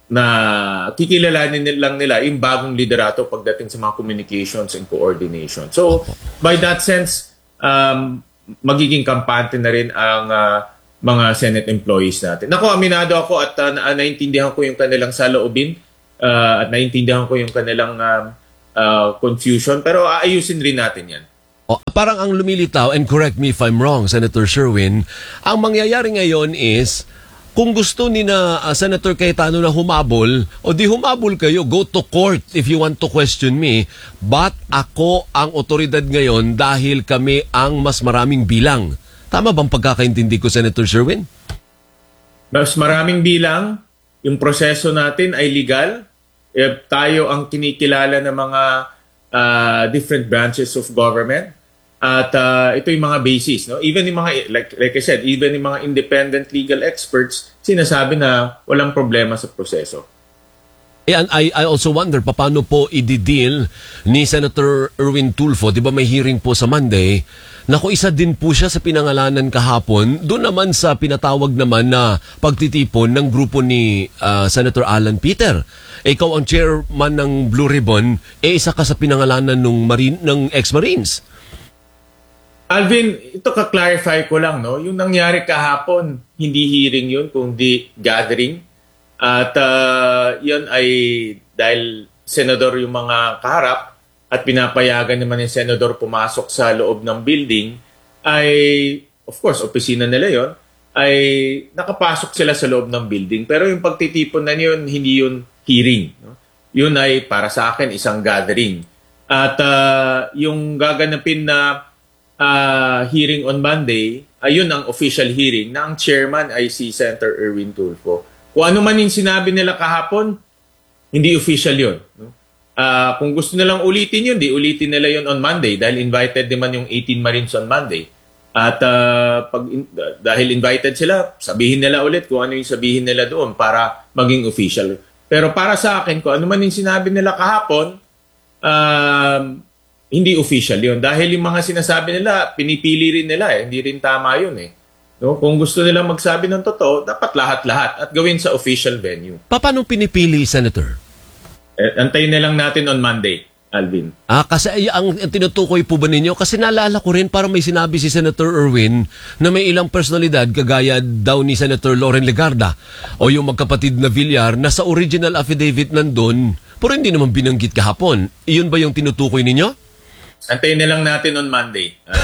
na kikilalanin lang nila yung bagong liderato pagdating sa mga communications and coordination. So, by that sense, um, magiging kampante na rin ang uh, mga Senate employees natin. Naku, aminado ako at uh, na- naintindihan ko yung kanilang saloobin uh, at naintindihan ko yung kanilang uh, uh, confusion, pero aayusin rin natin yan. Oh, parang ang lumilitaw, and correct me if I'm wrong, Senator Sherwin, ang mangyayari ngayon is, kung gusto ni na uh, Senator Cayetano na humabol, o di humabol kayo, go to court if you want to question me, but ako ang otoridad ngayon dahil kami ang mas maraming bilang. Tama bang pagkakaintindi ko, Senator Sherwin? Mas maraming bilang, yung proseso natin ay legal, eh, tayo ang kinikilala ng mga uh, different branches of government. At uh, ito yung mga basis, no? Even yung mga, like, like I said, even yung mga independent legal experts, sinasabi na walang problema sa proseso. And I, I also wonder, paano po i-deal ni Senator Erwin Tulfo, di ba may hearing po sa Monday, na kung isa din po siya sa pinangalanan kahapon, doon naman sa pinatawag naman na pagtitipon ng grupo ni uh, Senator Alan Peter. E, ikaw ang chairman ng Blue Ribbon, e isa ka sa pinangalanan ng, marine, ng ex-Marines. Alvin, ito ka-clarify ko lang, no? Yung nangyari kahapon, hindi hearing yun, kundi gathering. At uh, yun ay dahil senador yung mga kaharap at pinapayagan naman yung senador pumasok sa loob ng building, ay, of course, opisina nila yun, ay nakapasok sila sa loob ng building. Pero yung pagtitipon na yun, hindi yun hearing. No? Yun ay, para sa akin, isang gathering. At uh, yung gaganapin na Uh, hearing on Monday, ayun ang official hearing na ang chairman ay si Senator Erwin Tulfo. Kung ano man yung sinabi nila kahapon, hindi official yun. No? Uh, kung gusto nilang ulitin yun, di ulitin nila yun on Monday dahil invited naman yung eighteen Marines on Monday. At uh, pag in, uh, dahil invited sila, sabihin nila ulit kung ano yung sabihin nila doon para maging official. Pero para sa akin, kung ano man yung sinabi nila kahapon, um, hindi official yun. Dahil yung mga sinasabi nila, pinipili rin nila eh. Hindi rin tama yun eh. No? Kung gusto nila magsabi ng totoo, dapat lahat-lahat at gawin sa official venue. Paano pinipili, Senator? Eh, antayin na lang natin on Monday, Alvin. Ah, kasi ay, ang tinutukoy po ba ninyo? Kasi naalala ko rin parang may sinabi si Senator Erwin na may ilang personalidad kagaya daw ni Senator Loren Legarda o yung magkapatid na Villar na sa original affidavit nandun pero hindi naman binanggit kahapon. Iyon ba yung tinutukoy ninyo? Antayin na lang natin on Monday. Uh,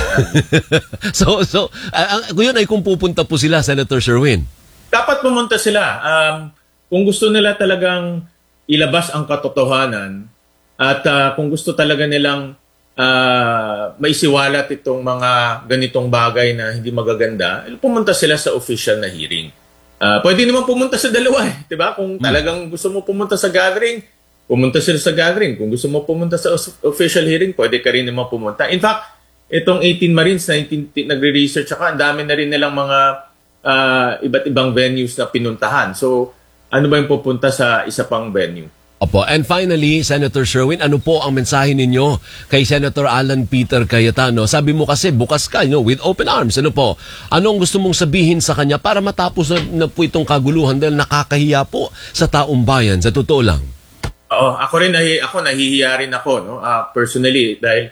so, so uh, yun ay kung pupunta po sila, Senator Sherwin. Dapat pumunta sila. Um, kung gusto nila talagang ilabas ang katotohanan at uh, kung gusto talaga nilang uh, maisiwalat itong mga ganitong bagay na hindi magaganda, pumunta sila sa official na hearing. Uh, pwede naman pumunta sa dalawa eh, di ba? Kung talagang gusto mo pumunta sa gathering, pumunta sila sa gathering. Kung gusto mo pumunta sa official hearing, pwede ka rin naman pumunta. In fact, itong eighteen Marines na nagre-research ako, ang dami na rin nilang mga uh, iba't ibang venues na pinuntahan. So, ano ba yung pupunta sa isa pang venue? Opo. And finally, Senator Sherwin, ano po ang mensahe ninyo kay Senator Alan Peter Cayetano? Sabi mo kasi bukas ka, you know, with open arms. Ano po? Anong gusto mong sabihin sa kanya para matapos na, na po itong kaguluhan dahil nakakahiya po sa taong bayan, sa totoo lang? Oo, ako rin nahi, ako nahihiya rin ako no uh, personally dahil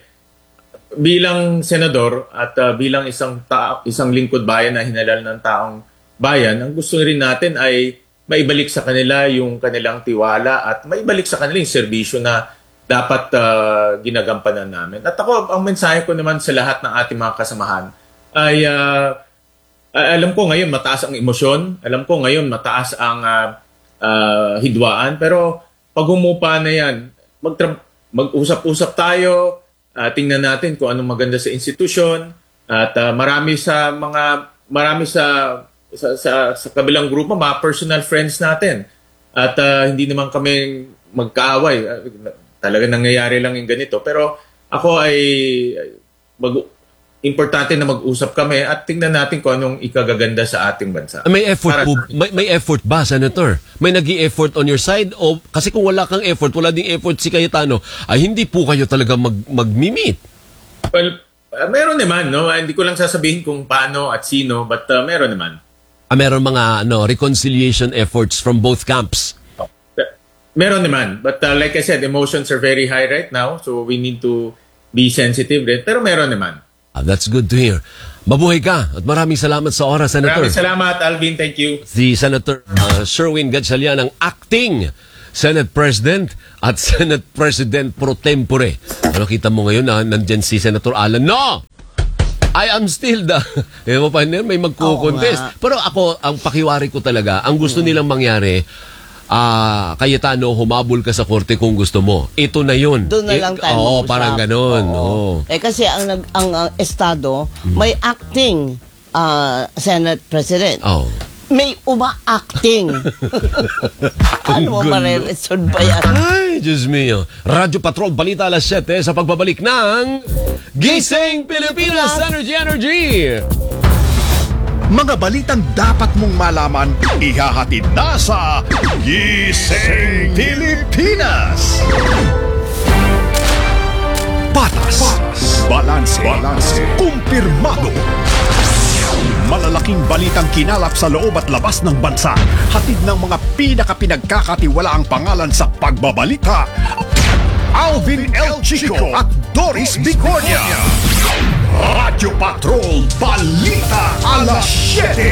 bilang senador at uh, bilang isang ta- isang lingkod bayan na hinalal ng taong bayan, ang gusto rin natin ay maibalik sa kanila yung kanilang tiwala at maibalik sa kanila yung serbisyo na dapat uh, ginagampanan namin. At ako, ang mensahe ko naman sa lahat ng ating mga kasamahan ay uh, alam ko ngayon mataas ang emosyon, alam ko ngayon mataas ang uh, uh, hidwaan, pero pag humupa na yan, magtra- mag-usap-usap tayo, uh, tingnan natin kung anong maganda sa institusyon, at uh, marami sa mga, marami sa, sa, sa, sa kabilang grupo, mga personal friends natin. At uh, hindi naman kami magkaaway. Uh, talaga nangyayari lang yung ganito. Pero ako ay, mag- importante na mag-usap kami at tingnan natin kung anong ikagaganda sa ating bansa. May effort Para, po, may, may effort ba, Senator? May nag-i-effort on your side? O kasi kung wala kang effort, wala ding effort si Cayetano, ay hindi po kayo talaga mag, mag-meet? Well, uh, meron naman, no? Uh, hindi ko lang sasabihin kung paano at sino, but uh, meron naman. Ah, meron mga ano, reconciliation efforts from both camps? Meron naman. But uh, like I said, emotions are very high right now. So we need to be sensitive rin. Pero meron naman. Ah, that's good to hear. Mabuhay ka at maraming salamat sa oras, Senator. Maraming salamat, Alvin. Thank you. Si Senator uh, Sherwin Gatchalian, ang acting Senate President at Senate President pro tempore. Ano kita mo ngayon na nandyan si Senator Alan? No! I am still the... Eh, mo pa, may magkukontest. Pero ako, ang pakiwari ko talaga, ang gusto nilang mangyari, ah, Cayetano, humabol ka sa korte kung gusto mo. Ito na yun. Doon na lang tayo. Oo, parang ganun. Oo. Oo. Eh kasi ang, ang, ang, ang Estado, may acting uh, Senate President. Oo. May uma-acting. Ano mo ma-reresod ba yan? Ay, Diyos mio. Radyo Patrol, balita alas siyete sa pagbabalik ng Gising Pilipinas Energy Energy. Mga balitang dapat mong malaman, ihahatid na sa Gising Pilipinas. Patas, balanse, balanse, kumpirmado. Malalaking balitang kinalap sa loob at labas ng bansa. Hatid ng mga pinakapinagkakatiwalaang pangalan sa pagbabalita. Alvin L. Chico at Doris Bigornia. Radyo Patrol Balita alas siyete.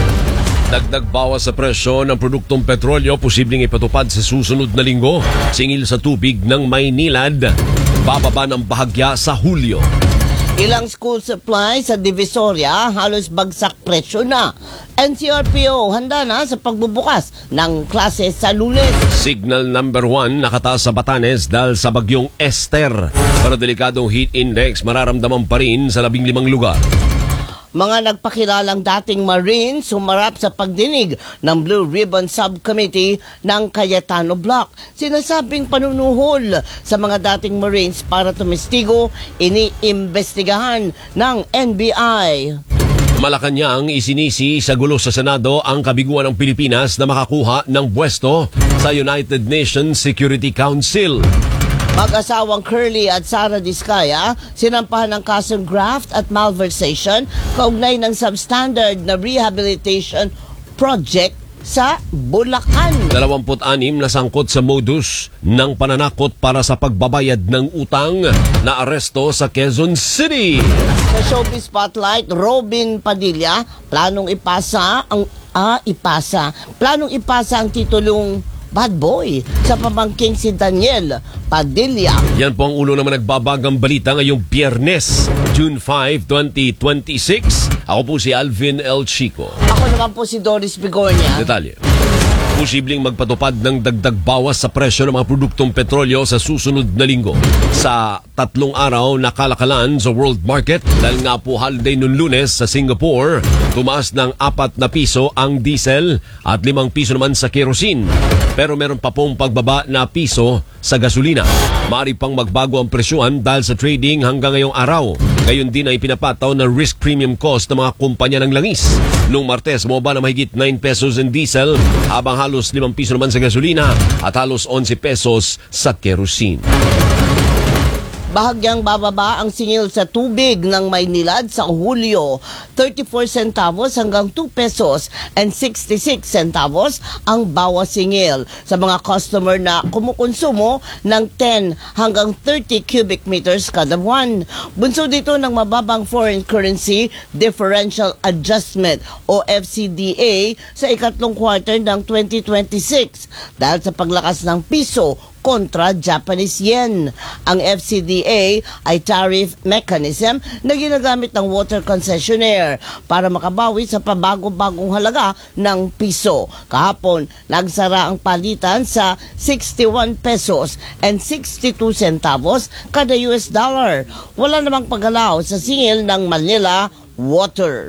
Dagdag bawas sa presyo ng produktong petrolyo posibleng ipatupad sa susunod na linggo. Singil sa tubig ng Maynilad. Bababa ng bahagya sa Hulyo. Ilang school supply sa Divisoria halos bagsak presyo na. N C R P O handa na sa pagbubukas ng klase sa Lunes. Signal number one nakataas sa Batanes dahil sa bagyong Esther. Pero delikadong heat index mararamdaman pa rin sa labing limang lugar. Mga nagpakilalang dating Marines sumarap sa pagdinig ng Blue Ribbon Subcommittee ng Cayetano Block. Sinasabing panunuhol sa mga dating Marines para tumestigo, iniimbestigahan ng N B I. Malacanang isinisi sa gulo sa Senado ang kabiguan ng Pilipinas na makakuha ng pwesto sa United Nations Security Council. Mag-asawang Curly at Sara Diskaya sinampahan ng kasong graft at malversation kaugnay ng substandard na rehabilitation project sa Bulacan. dalawampu't-anim na sangkot sa modus ng pananakot para sa pagbabayad ng utang na aresto sa Quezon City. Sa Showbiz Spotlight, Robin Padilla planong ipasa ang ah, ipasa. Planong ipasa ang titulong Bad Boy sa pamangking si Daniel Padilla. Yan po ang ulo naman nagbabagang balita ngayong Biyernes, June fifth, twenty twenty-six. Ako po si Alvin L. Chico. Ako naman po si Doris Bigornia. Detalye. Posibleng magpatupad ng dagdag bawas sa presyo ng mga produktong petrolyo sa susunod na linggo. Sa tatlong araw na kalakalan sa world market, dahil nga po holiday noong Lunes sa Singapore, tumaas ng apat na piso ang diesel at limang piso naman sa kerosene. Pero meron pa pong pagbaba na piso sa gasolina. Mari pang magbago ang presyuhan dahil sa trading hanggang ngayong araw. Gayon din ay pinapataw na risk premium cost ng mga kumpanya ng langis. Noong Martes, bumaba na mahigit nine pesos in diesel, habang halos limang piso naman sa gasolina at halos eleven pesos sa kerosene. Bahagyang bababa ang singil sa tubig ng Maynilad sa Hulyo. thirty-four centavos hanggang two pesos and sixty-six centavos ang bawas singil sa mga customer na kumukonsumo ng ten hanggang thirty cubic meters kada buwan. Bunso dito ng mababang foreign currency differential adjustment o F C D A sa ikatlong quarter ng twenty twenty-six dahil sa paglakas ng piso kontra Japanese yen. Ang F C D A ay tariff mechanism na ginagamit ng water concessionaire para makabawi sa pabago-bagong halaga ng piso. Kahapon, nagsara ang palitan sa sixty-one pesos and sixty-two centavos kada U S dollar. Wala namang paggalaw sa singil ng Manila Water.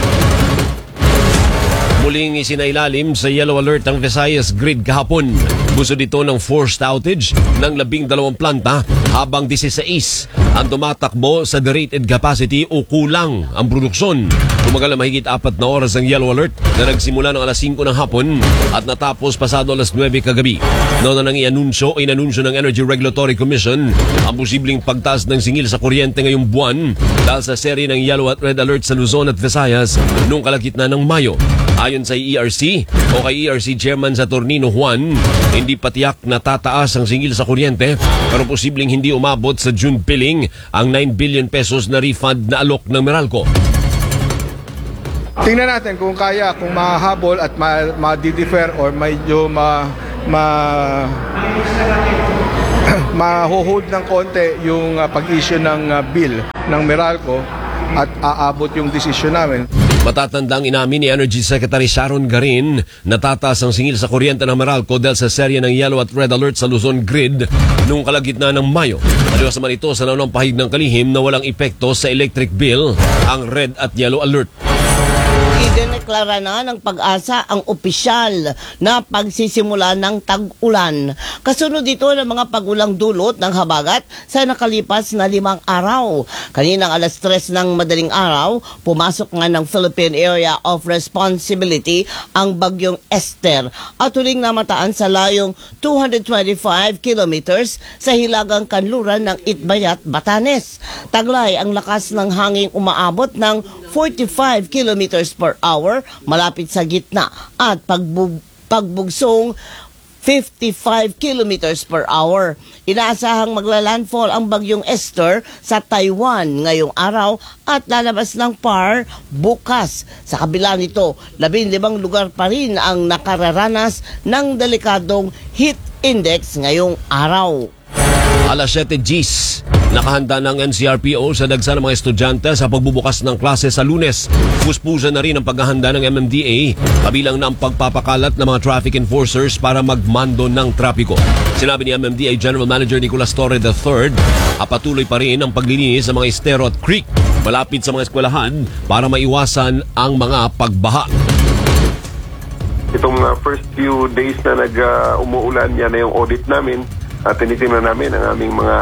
Muling isinailalim sa yellow alert ang Visayas grid kahapon. Buso dito ng forced outage ng labing dalawang planta habang disisiis ang tumatakbo sa the-rated capacity o kulang ang produksyon. Tumagal na mahigit apat na oras ang yellow alert na nagsimula ng alas singko ng hapon at natapos pasado alas nuwebe kagabi. Noon na nang ianunsyo, inanunsyo ng Energy Regulatory Commission ang posibleng pagtaas ng singil sa kuryente ngayong buwan dahil sa serye ng yellow at red alert sa Luzon at Visayas noong kalagitnaan ng Mayo. Ayon sa E R C o kay E R C Chairman Saturnino Juan, hindi patiyak na tataas ang singil sa kuryente pero posibleng hindi umabot sa June billing ang nine billion pesos na refund na alok ng Meralco. Tingnan natin kung kaya, kung mahahabol at ma- ma-defer or medyo ma... ma mahuhold ng konti yung uh, pag-issue ng uh, bill ng Meralco at aabot yung desisyon namin. Matatandang inamin ni Energy Secretary Sharon Garin na tataas ang singil sa kuryente ng Meralco dahil sa serye ng yellow at red alert sa Luzon grid noong kalagitnaan ng Mayo. Maliwas naman ito sa naunang pahig ng kalihim na walang epekto sa electric bill ang red at yellow alert. Idineklara na ng Pag-asa ang opisyal na pagsisimula ng tag-ulan. Kasunod dito ng mga pagulang dulot ng habagat sa nakalipas na limang araw. Kaninang alas tres ng madaling araw, pumasok nga ng Philippine Area of Responsibility ang bagyong Esther at huling namataan sa layong two hundred twenty-five kilometers sa hilagang kanluran ng Itbayat, Batanes. Taglay ang lakas ng hangin umaabot ng forty-five kilometers per hour malapit sa gitna at pagbug pagbugsong fifty-five kilometers per hour. Inaasahang maglalandfall ang bagyong Esther sa Taiwan ngayong araw at lalabas ng P A R bukas. Sa kabila nito, labing limang lugar pa rin ang nakararanas ng delikadong heat index ngayong araw. Alas siyete Gs, nakahanda ng N C R P O sa dagsa ng mga estudyante sa pagbubukas ng klase sa Lunes. Puspusan na rin ang paghahanda ng M M D A, kabilang na ang pagpapakalat ng mga traffic enforcers para magmando ng trapiko. Sinabi ni M M D A General Manager Nicolas Torre the third, patuloy pa rin ang paglilinis sa mga estero at creek malapit sa mga eskwelahan para maiwasan ang mga pagbaha. Itong uh, first few days na nag-umuulan, uh, yan na yung audit namin. At tinitingnan namin ang aming mga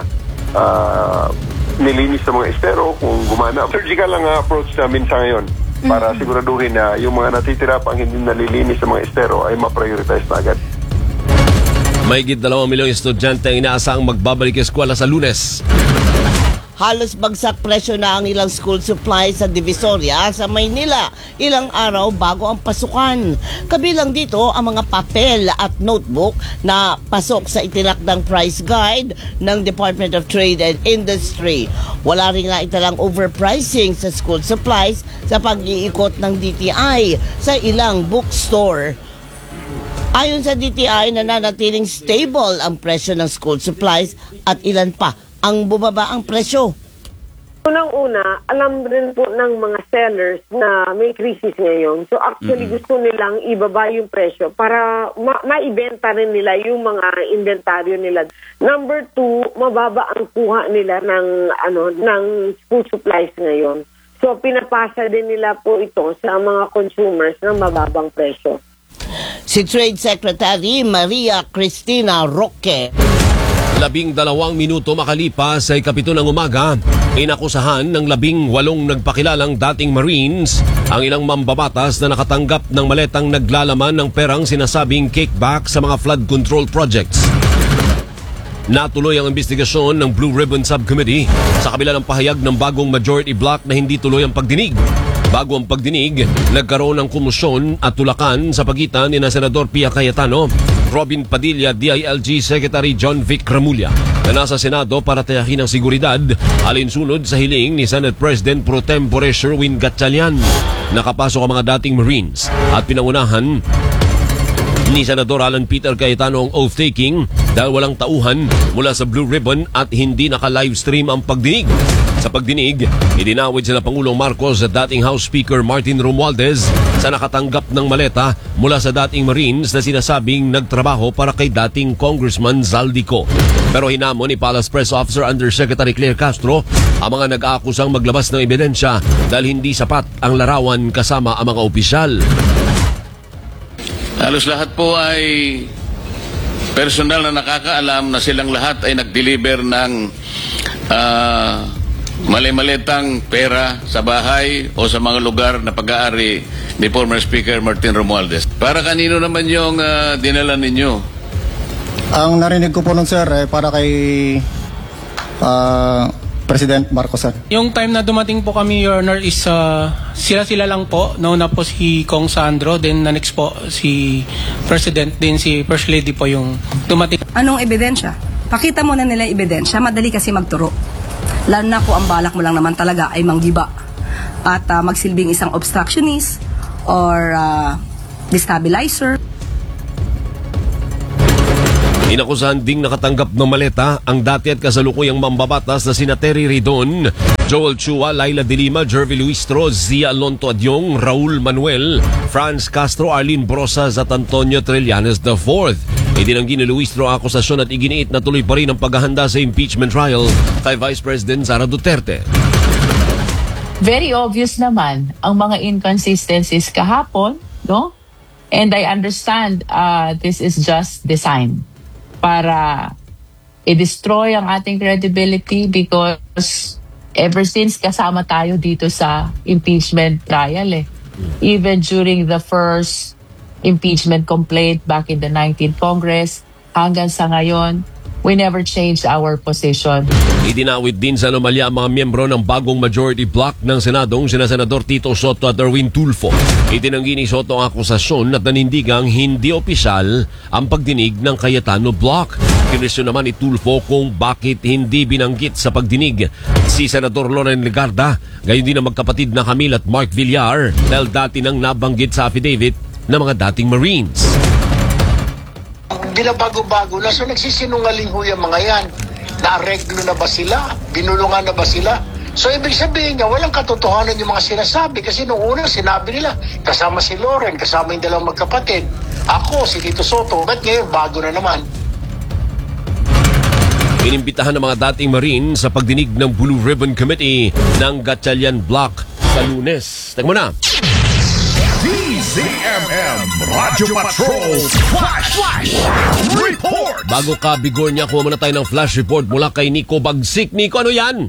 uh, nilinis sa mga estero kung gumana. Surgical ang approach namin sa ngayon para mm-hmm. siguraduhin na yung mga natitira pang hindi nalilinis sa mga estero ay ma-prioritize na agad. Mahigit dalawang milyong estudyante ang inaasang magbabalik eskwela sa Lunes. Halos bagsak presyo na ang ilang school supplies sa Divisoria sa Maynila ilang araw bago ang pasukan. Kabilang dito ang mga papel at notebook na pasok sa itinakdang price guide ng Department of Trade and Industry. Wala rin na italang overpricing sa school supplies sa pag-iikot ng D T I sa ilang bookstore. Ayon sa D T I, nananatiling stable ang presyo ng school supplies at ilan pa ang bumaba ang presyo. Unang-una, alam rin po ng mga sellers na may crisis ngayon. So actually mm-hmm. gusto nilang ibaba yung presyo para ma- maibenta rin nila yung mga inventaryo nila. Number two, mababa ang kuha nila ng ano ng food supplies ngayon. So pinapasa din nila po ito sa mga consumers ng mababang presyo. Si Trade Secretary Maria Cristina Roque. Labing dalawang minuto makalipas sa ikapito ng umaga, inakusahan ng labing walong nagpakilalang dating Marines ang ilang mambabatas na nakatanggap ng maletang naglalaman ng perang sinasabing kickback sa mga flood control projects. Natuloy ang investigasyon ng Blue Ribbon Subcommittee sa kabila ng pahayag ng bagong majority block na hindi tuloy ang pagdinig. Bago ang pagdinig, nagkaroon ng kumusyon at tulakan sa pagitan ni na Senador Pia Cayetano, Robin Padilla, D I L G Secretary John Vic Remulla na nasa Senado para tiyakin ang seguridad alinsunod sa hiling ni Senate President Pro Tempore Sherwin Gatchalian. Nakapasok ang mga dating Marines at pinangunahan ni Senador Alan Peter Cayetano ang oath-taking dahil walang tauhan mula sa Blue Ribbon at hindi naka-livestream ang pagdinig. Sa pagdinig, idinawid sila Pangulong Marcos at dating House Speaker Martin Romualdez sa nakatanggap ng maleta mula sa dating Marines na sinasabing nagtrabaho para kay dating Congressman Zaldico. Pero hinamon ni Palace Press Officer Undersecretary Claire Castro ang mga nag-aakusang maglabas ng ebidensya dahil hindi sapat ang larawan kasama ang mga opisyal. Halos lahat po ay personal na nakakaalam na silang lahat ay nag-deliver ng uh, mali-malitang pera sa bahay o sa mga lugar na pag-aari ni former Speaker Martin Romualdez. Para kanino naman yung uh, dinala ninyo? Ang narinig ko po nun, sir, eh, para kay uh, President Marcos, sir. Yung time na dumating po kami, Your Honor, is uh, sila-sila lang po. Nauna po si Kong Sandro, then na next po si President, then si First Lady po yung dumating. Anong ebidensya? Pakita mo na nila yung ebidensya. Madali kasi magturo. Lalo na kung ang balak mo lang naman talaga ay manggiba at uh, magsilbing isang obstructionist or uh, destabilizer. Inakusahan ding nakatanggap ng maleta ang dati at kasalukuyang mambabatas na sina Terry Ridon, Joel Chua, Laila De Lima, Jervy Luistro, Zia Alonto Adyong, Raul Manuel, Franz Castro, Arlene Brosas at Antonio Trillanes the fourth. Itinanggi ni Luistro ang akusasyon at iginiit na tuloy pa rin ang paghahanda sa impeachment trial kay Vice President Sara Duterte. Very obvious naman ang mga inconsistencies kahapon, no? And I understand uh, this is just designed para i-destroy ang ating credibility because ever since kasama tayo dito sa impeachment trial eh. Even during the first impeachment complaint back in the nineteenth Congress, hanggang sa ngayon, we never changed our position. Idinawit din sa anomalya ang mga miyembro ng bagong majority bloc ng Senadong sina Senador Tito Soto at Erwin Tulfo. Itinanggi ni Soto ang akusasyon at nanindigang hindi opisyal ang pagdinig ng Cayetano Bloc. Kinesyon naman ni Tulfo kung bakit hindi binanggit sa pagdinig si Senador Loren Legarda, gayon din ang magkapatid na Camille at Mark Villar dahil dati nang nabanggit sa affidavit ng mga dating Marines. Binabago-bago na. So nagsisinungaling ho yung mga yan. Naareglo na ba sila? Binulungan na ba sila? So ibig sabihin niya, walang katotohanan yung mga sinasabi. Kasi nung una, sinabi nila, kasama si Loren, kasama yung dalawang magkapatid. Ako, si Tito Soto. Ba't ngayon, bago na naman? Inimbitahan ng mga dating Marine sa pagdinig ng Blue Ribbon Committee ng Gatchalian Block sa Lunes. Tingnan mo na. D Z M M Radio Patrol Flash Flash Report. Bago ka, Bigor niya, kuha muna tayo ng flash report mula kay Nico Bagsik. Nico, ano yan?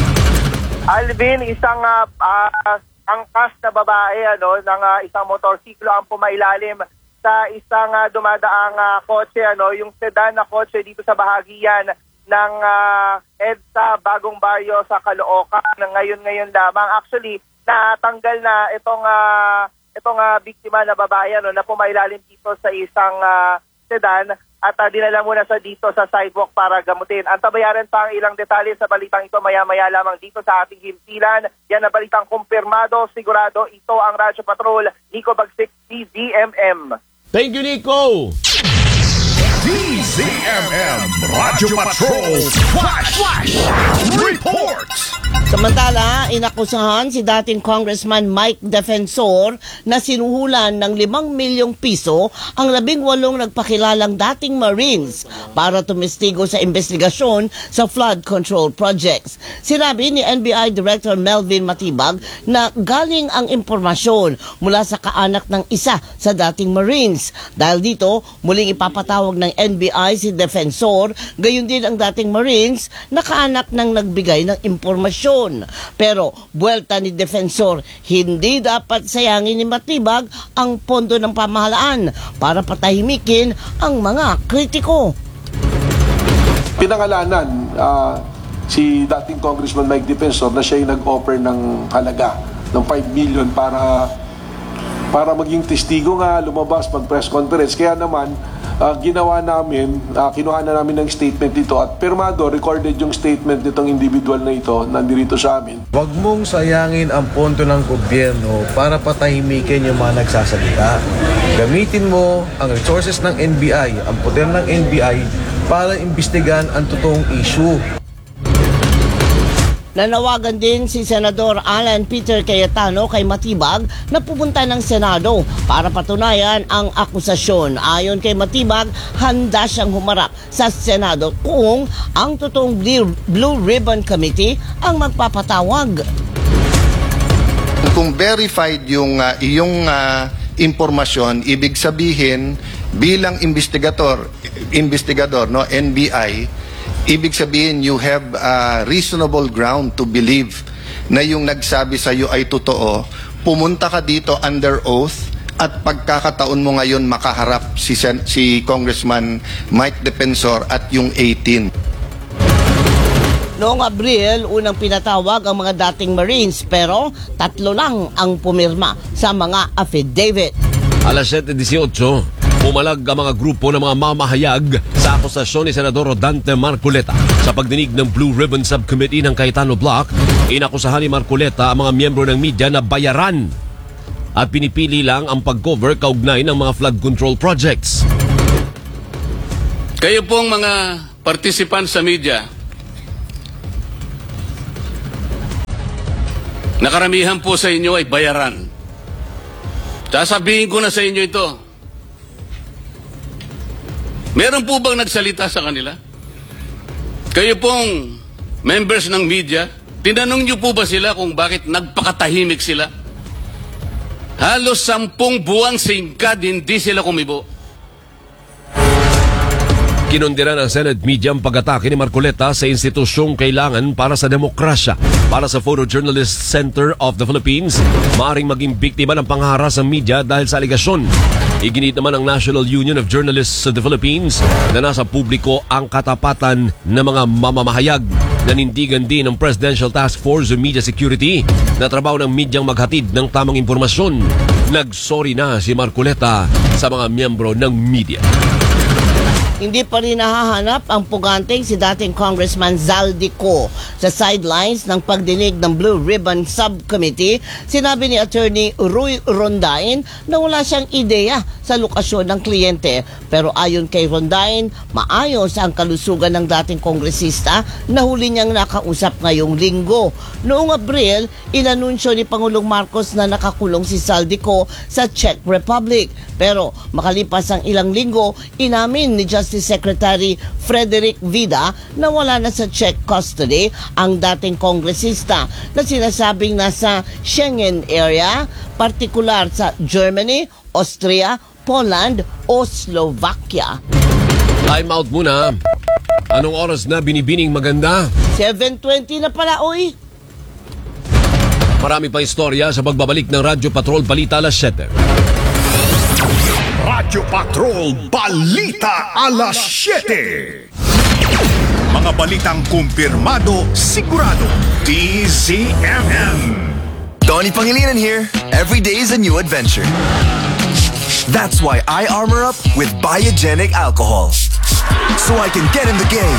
Alvin, isang uh, uh, angkas na babae ano, ng uh, isang motorsiklo ang pumailalim sa isang uh, dumadaang uh, kotse, ano, yung sedan na kotse dito sa bahagian ng uh, EDSA Bagong Baryo sa Caloocan. Ngayon-ngayon lamang. Actually, natanggal na itong uh, itong uh, biktima na babae ano, na pumailalim dito sa isang uh, sedan at uh, dinala muna sa dito sa sidewalk para gamutin. Ang tabayaran pa ang ilang detalye sa balitang ito maya-maya lamang dito sa ating himpilan. Yan ang balitang kumpirmado, sigurado. Ito ang Radyo Patrol, Nico Bagsik, D Z M M. Thank you, Nico! D Z M M Radio Patrol Flash Flash Report. Samantala, inakusahan si dating Congressman Mike Defensor na sinuhulan ng limang milyong piso ang labing walong nagpakilalang dating Marines para tumistigo sa investigasyon sa flood control projects. Sinabi ni N B I Director Melvin Matibag na galing ang impormasyon mula sa kaanak ng isa sa dating Marines. Dahil dito, muling ipapatawag ng N B I si Defensor, gayon din ang dating Marines na kaanak ng nagbigay ng impormasyon. Pero, buwelta ni Defensor, hindi dapat sayangin ni Matibag ang pondo ng pamahalaan para patahimikin ang mga kritiko. Pinangalanan uh, si dating Congressman Mike Defensor na siya yung nag-offer ng halaga ng five million para para maging testigo nga, lumabas, mag-press conference. Kaya naman, uh, ginawa namin, uh, kinuha na namin ng statement dito at pirmado, recorded yung statement nitong individual na ito, nandito sa amin. Huwag mong sayangin ang pondo ng gobyerno para patahimikin yung mga nagsasalita. Gamitin mo ang resources ng N B I, ang poder ng N B I para imbestigahan ang totoong issue. Nanawagan din si Senador Alan Peter Cayetano kay Matibag na pupunta ng Senado para patunayan ang akusasyon. Ayon kay Matibag, handa siyang humarap sa Senado kung ang totoong Blue Ribbon Committee ang magpapatawag. Kung verified yung uh, iyong uh, impormasyon, ibig sabihin bilang investigator, investigador, no, N B I, ibig sabihin you have a reasonable ground to believe na yung nagsabi sa iyo ay totoo. Pumunta ka dito under oath at pagkakataon mo ngayon makaharap si Sen- si Congressman Mike Defensor at yung eighteen. Noong Abril, unang pinatawag ang mga dating Marines pero tatlo lang ang pumirma sa mga affidavit. Alas siyete dieciocho, pumalag ang mga grupo ng mga mamahayag sa akusasyon ni Senador Rodante Marcoleta. Sa pagdinig ng Blue Ribbon Subcommittee ng Cayetano Block, inakusahan ni Marcoleta ang mga miyembro ng media na bayaran at pinipili lang ang pag-cover kaugnay ng mga flood control projects. Kayo pong mga participant sa media, nakaramihan po sa inyo ay bayaran. Sasabihin ko na sa inyo ito. Meron po bang nagsalita sa kanila? Kayo pong members ng media, tinanong niyo po ba sila kung bakit nagpakatahimik sila? Halos sampung buwang singkad, hindi sila kumibo. Kinundira ng Senate media ang pag-atake ni Marcoleta sa institusyong kailangan para sa demokrasya. Para sa Photojournalist Center of the Philippines, maaaring maging biktima ng pangharas ang media dahil sa aligasyon. Iginit naman ng National Union of Journalists of the Philippines na nasa publiko ang katapatan ng mga mamamahayag. Nanindigan din ng Presidential Task Force on Media Security na trabaho ng medyang maghatid ng tamang impormasyon. Nagsorry na si Marcoleta sa mga miyembro ng media. Hindi pa rin nahahanap ang puganteng si dating Congressman Zaldico. Sa sidelines ng pagdinig ng Blue Ribbon Subcommittee, sinabi ni Attorney Roy Rondain na wala siyang ideya sa lokasyon ng kliyente. Pero ayon kay Rondain, maayos ang kalusugan ng dating kongresista na huli niyang nakausap ngayong linggo. Noong Abril, inanunsyo ni Pangulong Marcos na nakakulong si Zaldico sa Czech Republic. Pero makalipas ang ilang linggo, inamin ni Justice Secretary Frederick Vida na wala na sa Czech custody ang dating kongresista na sinasabing nasa Schengen area, partikular sa Germany, Austria, Poland o Slovakia. Time out muna. Anong oras na binibining maganda? seven twenty na pala, oy. Marami pa istorya sa pagbabalik ng Radyo Patrol Balita alas siyete. Radyo Patrol Balita alas siyete. Mga balitang kumpirmado, sigurado. D Z M M. Donnie Pangilinan here. Every day is a new adventure. That's why I armor up with Biogenic alcohol. So I can get in the game.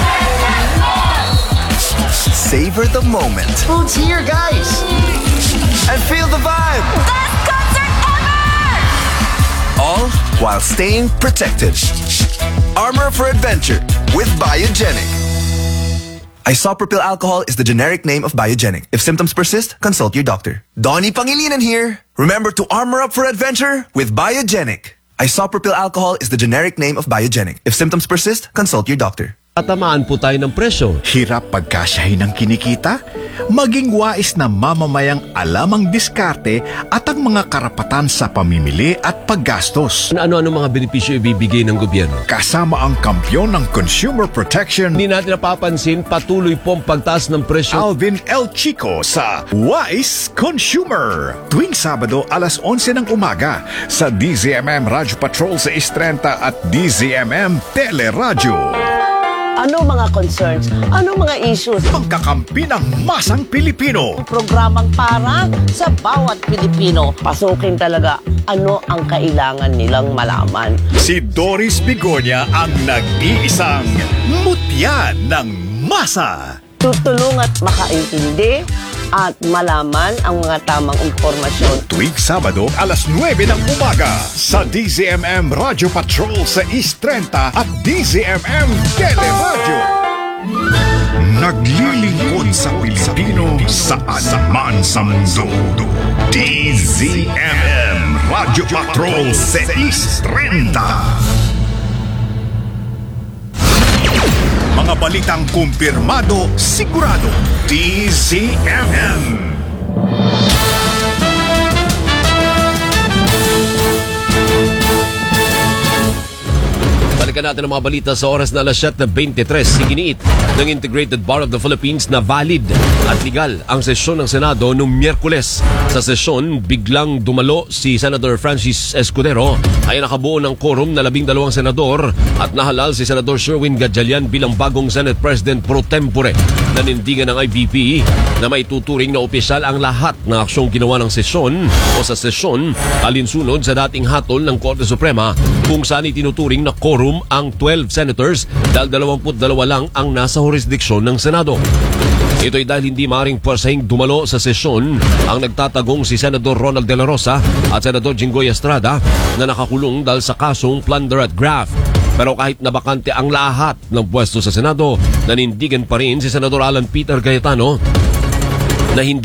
Savor the moment. Food's here, guys. And feel the vibe. Best concert ever! All while staying protected. Armor for adventure with Biogenic. Isopropyl alcohol is the generic name of Biogenic. If symptoms persist, consult your doctor. Donnie Pangilinan here. Remember to armor up for adventure with Biogenic. Isopropyl alcohol is the generic name of Biogenic. If symptoms persist, consult your doctor. Tatamaan po tayo ng presyo. Hirap pagkasyahin ng kinikita? Maging wais na mamamayang alamang diskarte at ang mga karapatan sa pamimili at paggastos. Ano-ano mga benepisyo ibibigay ng gobyerno? Kasama ang kampyon ng consumer protection. Hindi natin napapansin, patuloy pong pagtaas ng presyo. Alvin L. Chico sa Wise Consumer. Tuwing Sabado, alas onse ng umaga sa D Z M M Radyo Patrol sa Istrenta at D Z M M Teleradyo. Ano mga concerns? Ano mga issues? Pagkakampi ng masang Pilipino. Programang para sa bawat Pilipino. Pasukin talaga ano ang kailangan nilang malaman. Si Doris Bigonya ang nag-iisang mutya ng masa. Tutulong at makaintindi at malaman ang mga tamang impormasyon. Tuwing Sabado, alas nuwebe ng umaga sa D Z M M Radyo Patrol sa Istrenta at D Z M M Teleradyo. Naglilingkod sa Pilipino saan man sa mundo. D Z M M Radyo Patrol sa Istrenta. Mga balitang kumpirmado, sigurado. D Z M M. Balikan natin ang mga balita sa oras na alas siyete twenty-three. Siginiit ng Integrated Bar of the Philippines na valid at legal ang sesyon ng Senado noong Miyerkules. Sa sesyon, biglang dumalo si Senator Francis Escudero ay nakabuo ng quorum na labing dalawang senador at nahalal si Senador Sherwin Gatchalian bilang bagong Senate President pro tempore. Nanindigan ng I B P na may tuturing na opisyal ang lahat ng aksyong ginawa ng sesyon o sa sesyon alinsunod sa dating hatol ng Korte Suprema kung saan itinuturing na quorum ang twelve senators dahil dalawampu't dalawa lang ang nasa jurisdiksyon ng Senado. Ito'y dahil hindi maaaring puwersahing dumalo sa sesyon ang nagtatagong si Senador Ronald De La Rosa at Senador Jinggoy Estrada na nakakulong dahil sa kasong plunder at graft. Pero kahit nabakante ang lahat ng pwesto sa Senado, nanindigan pa rin si Senador Alan Peter Cayetano na hindi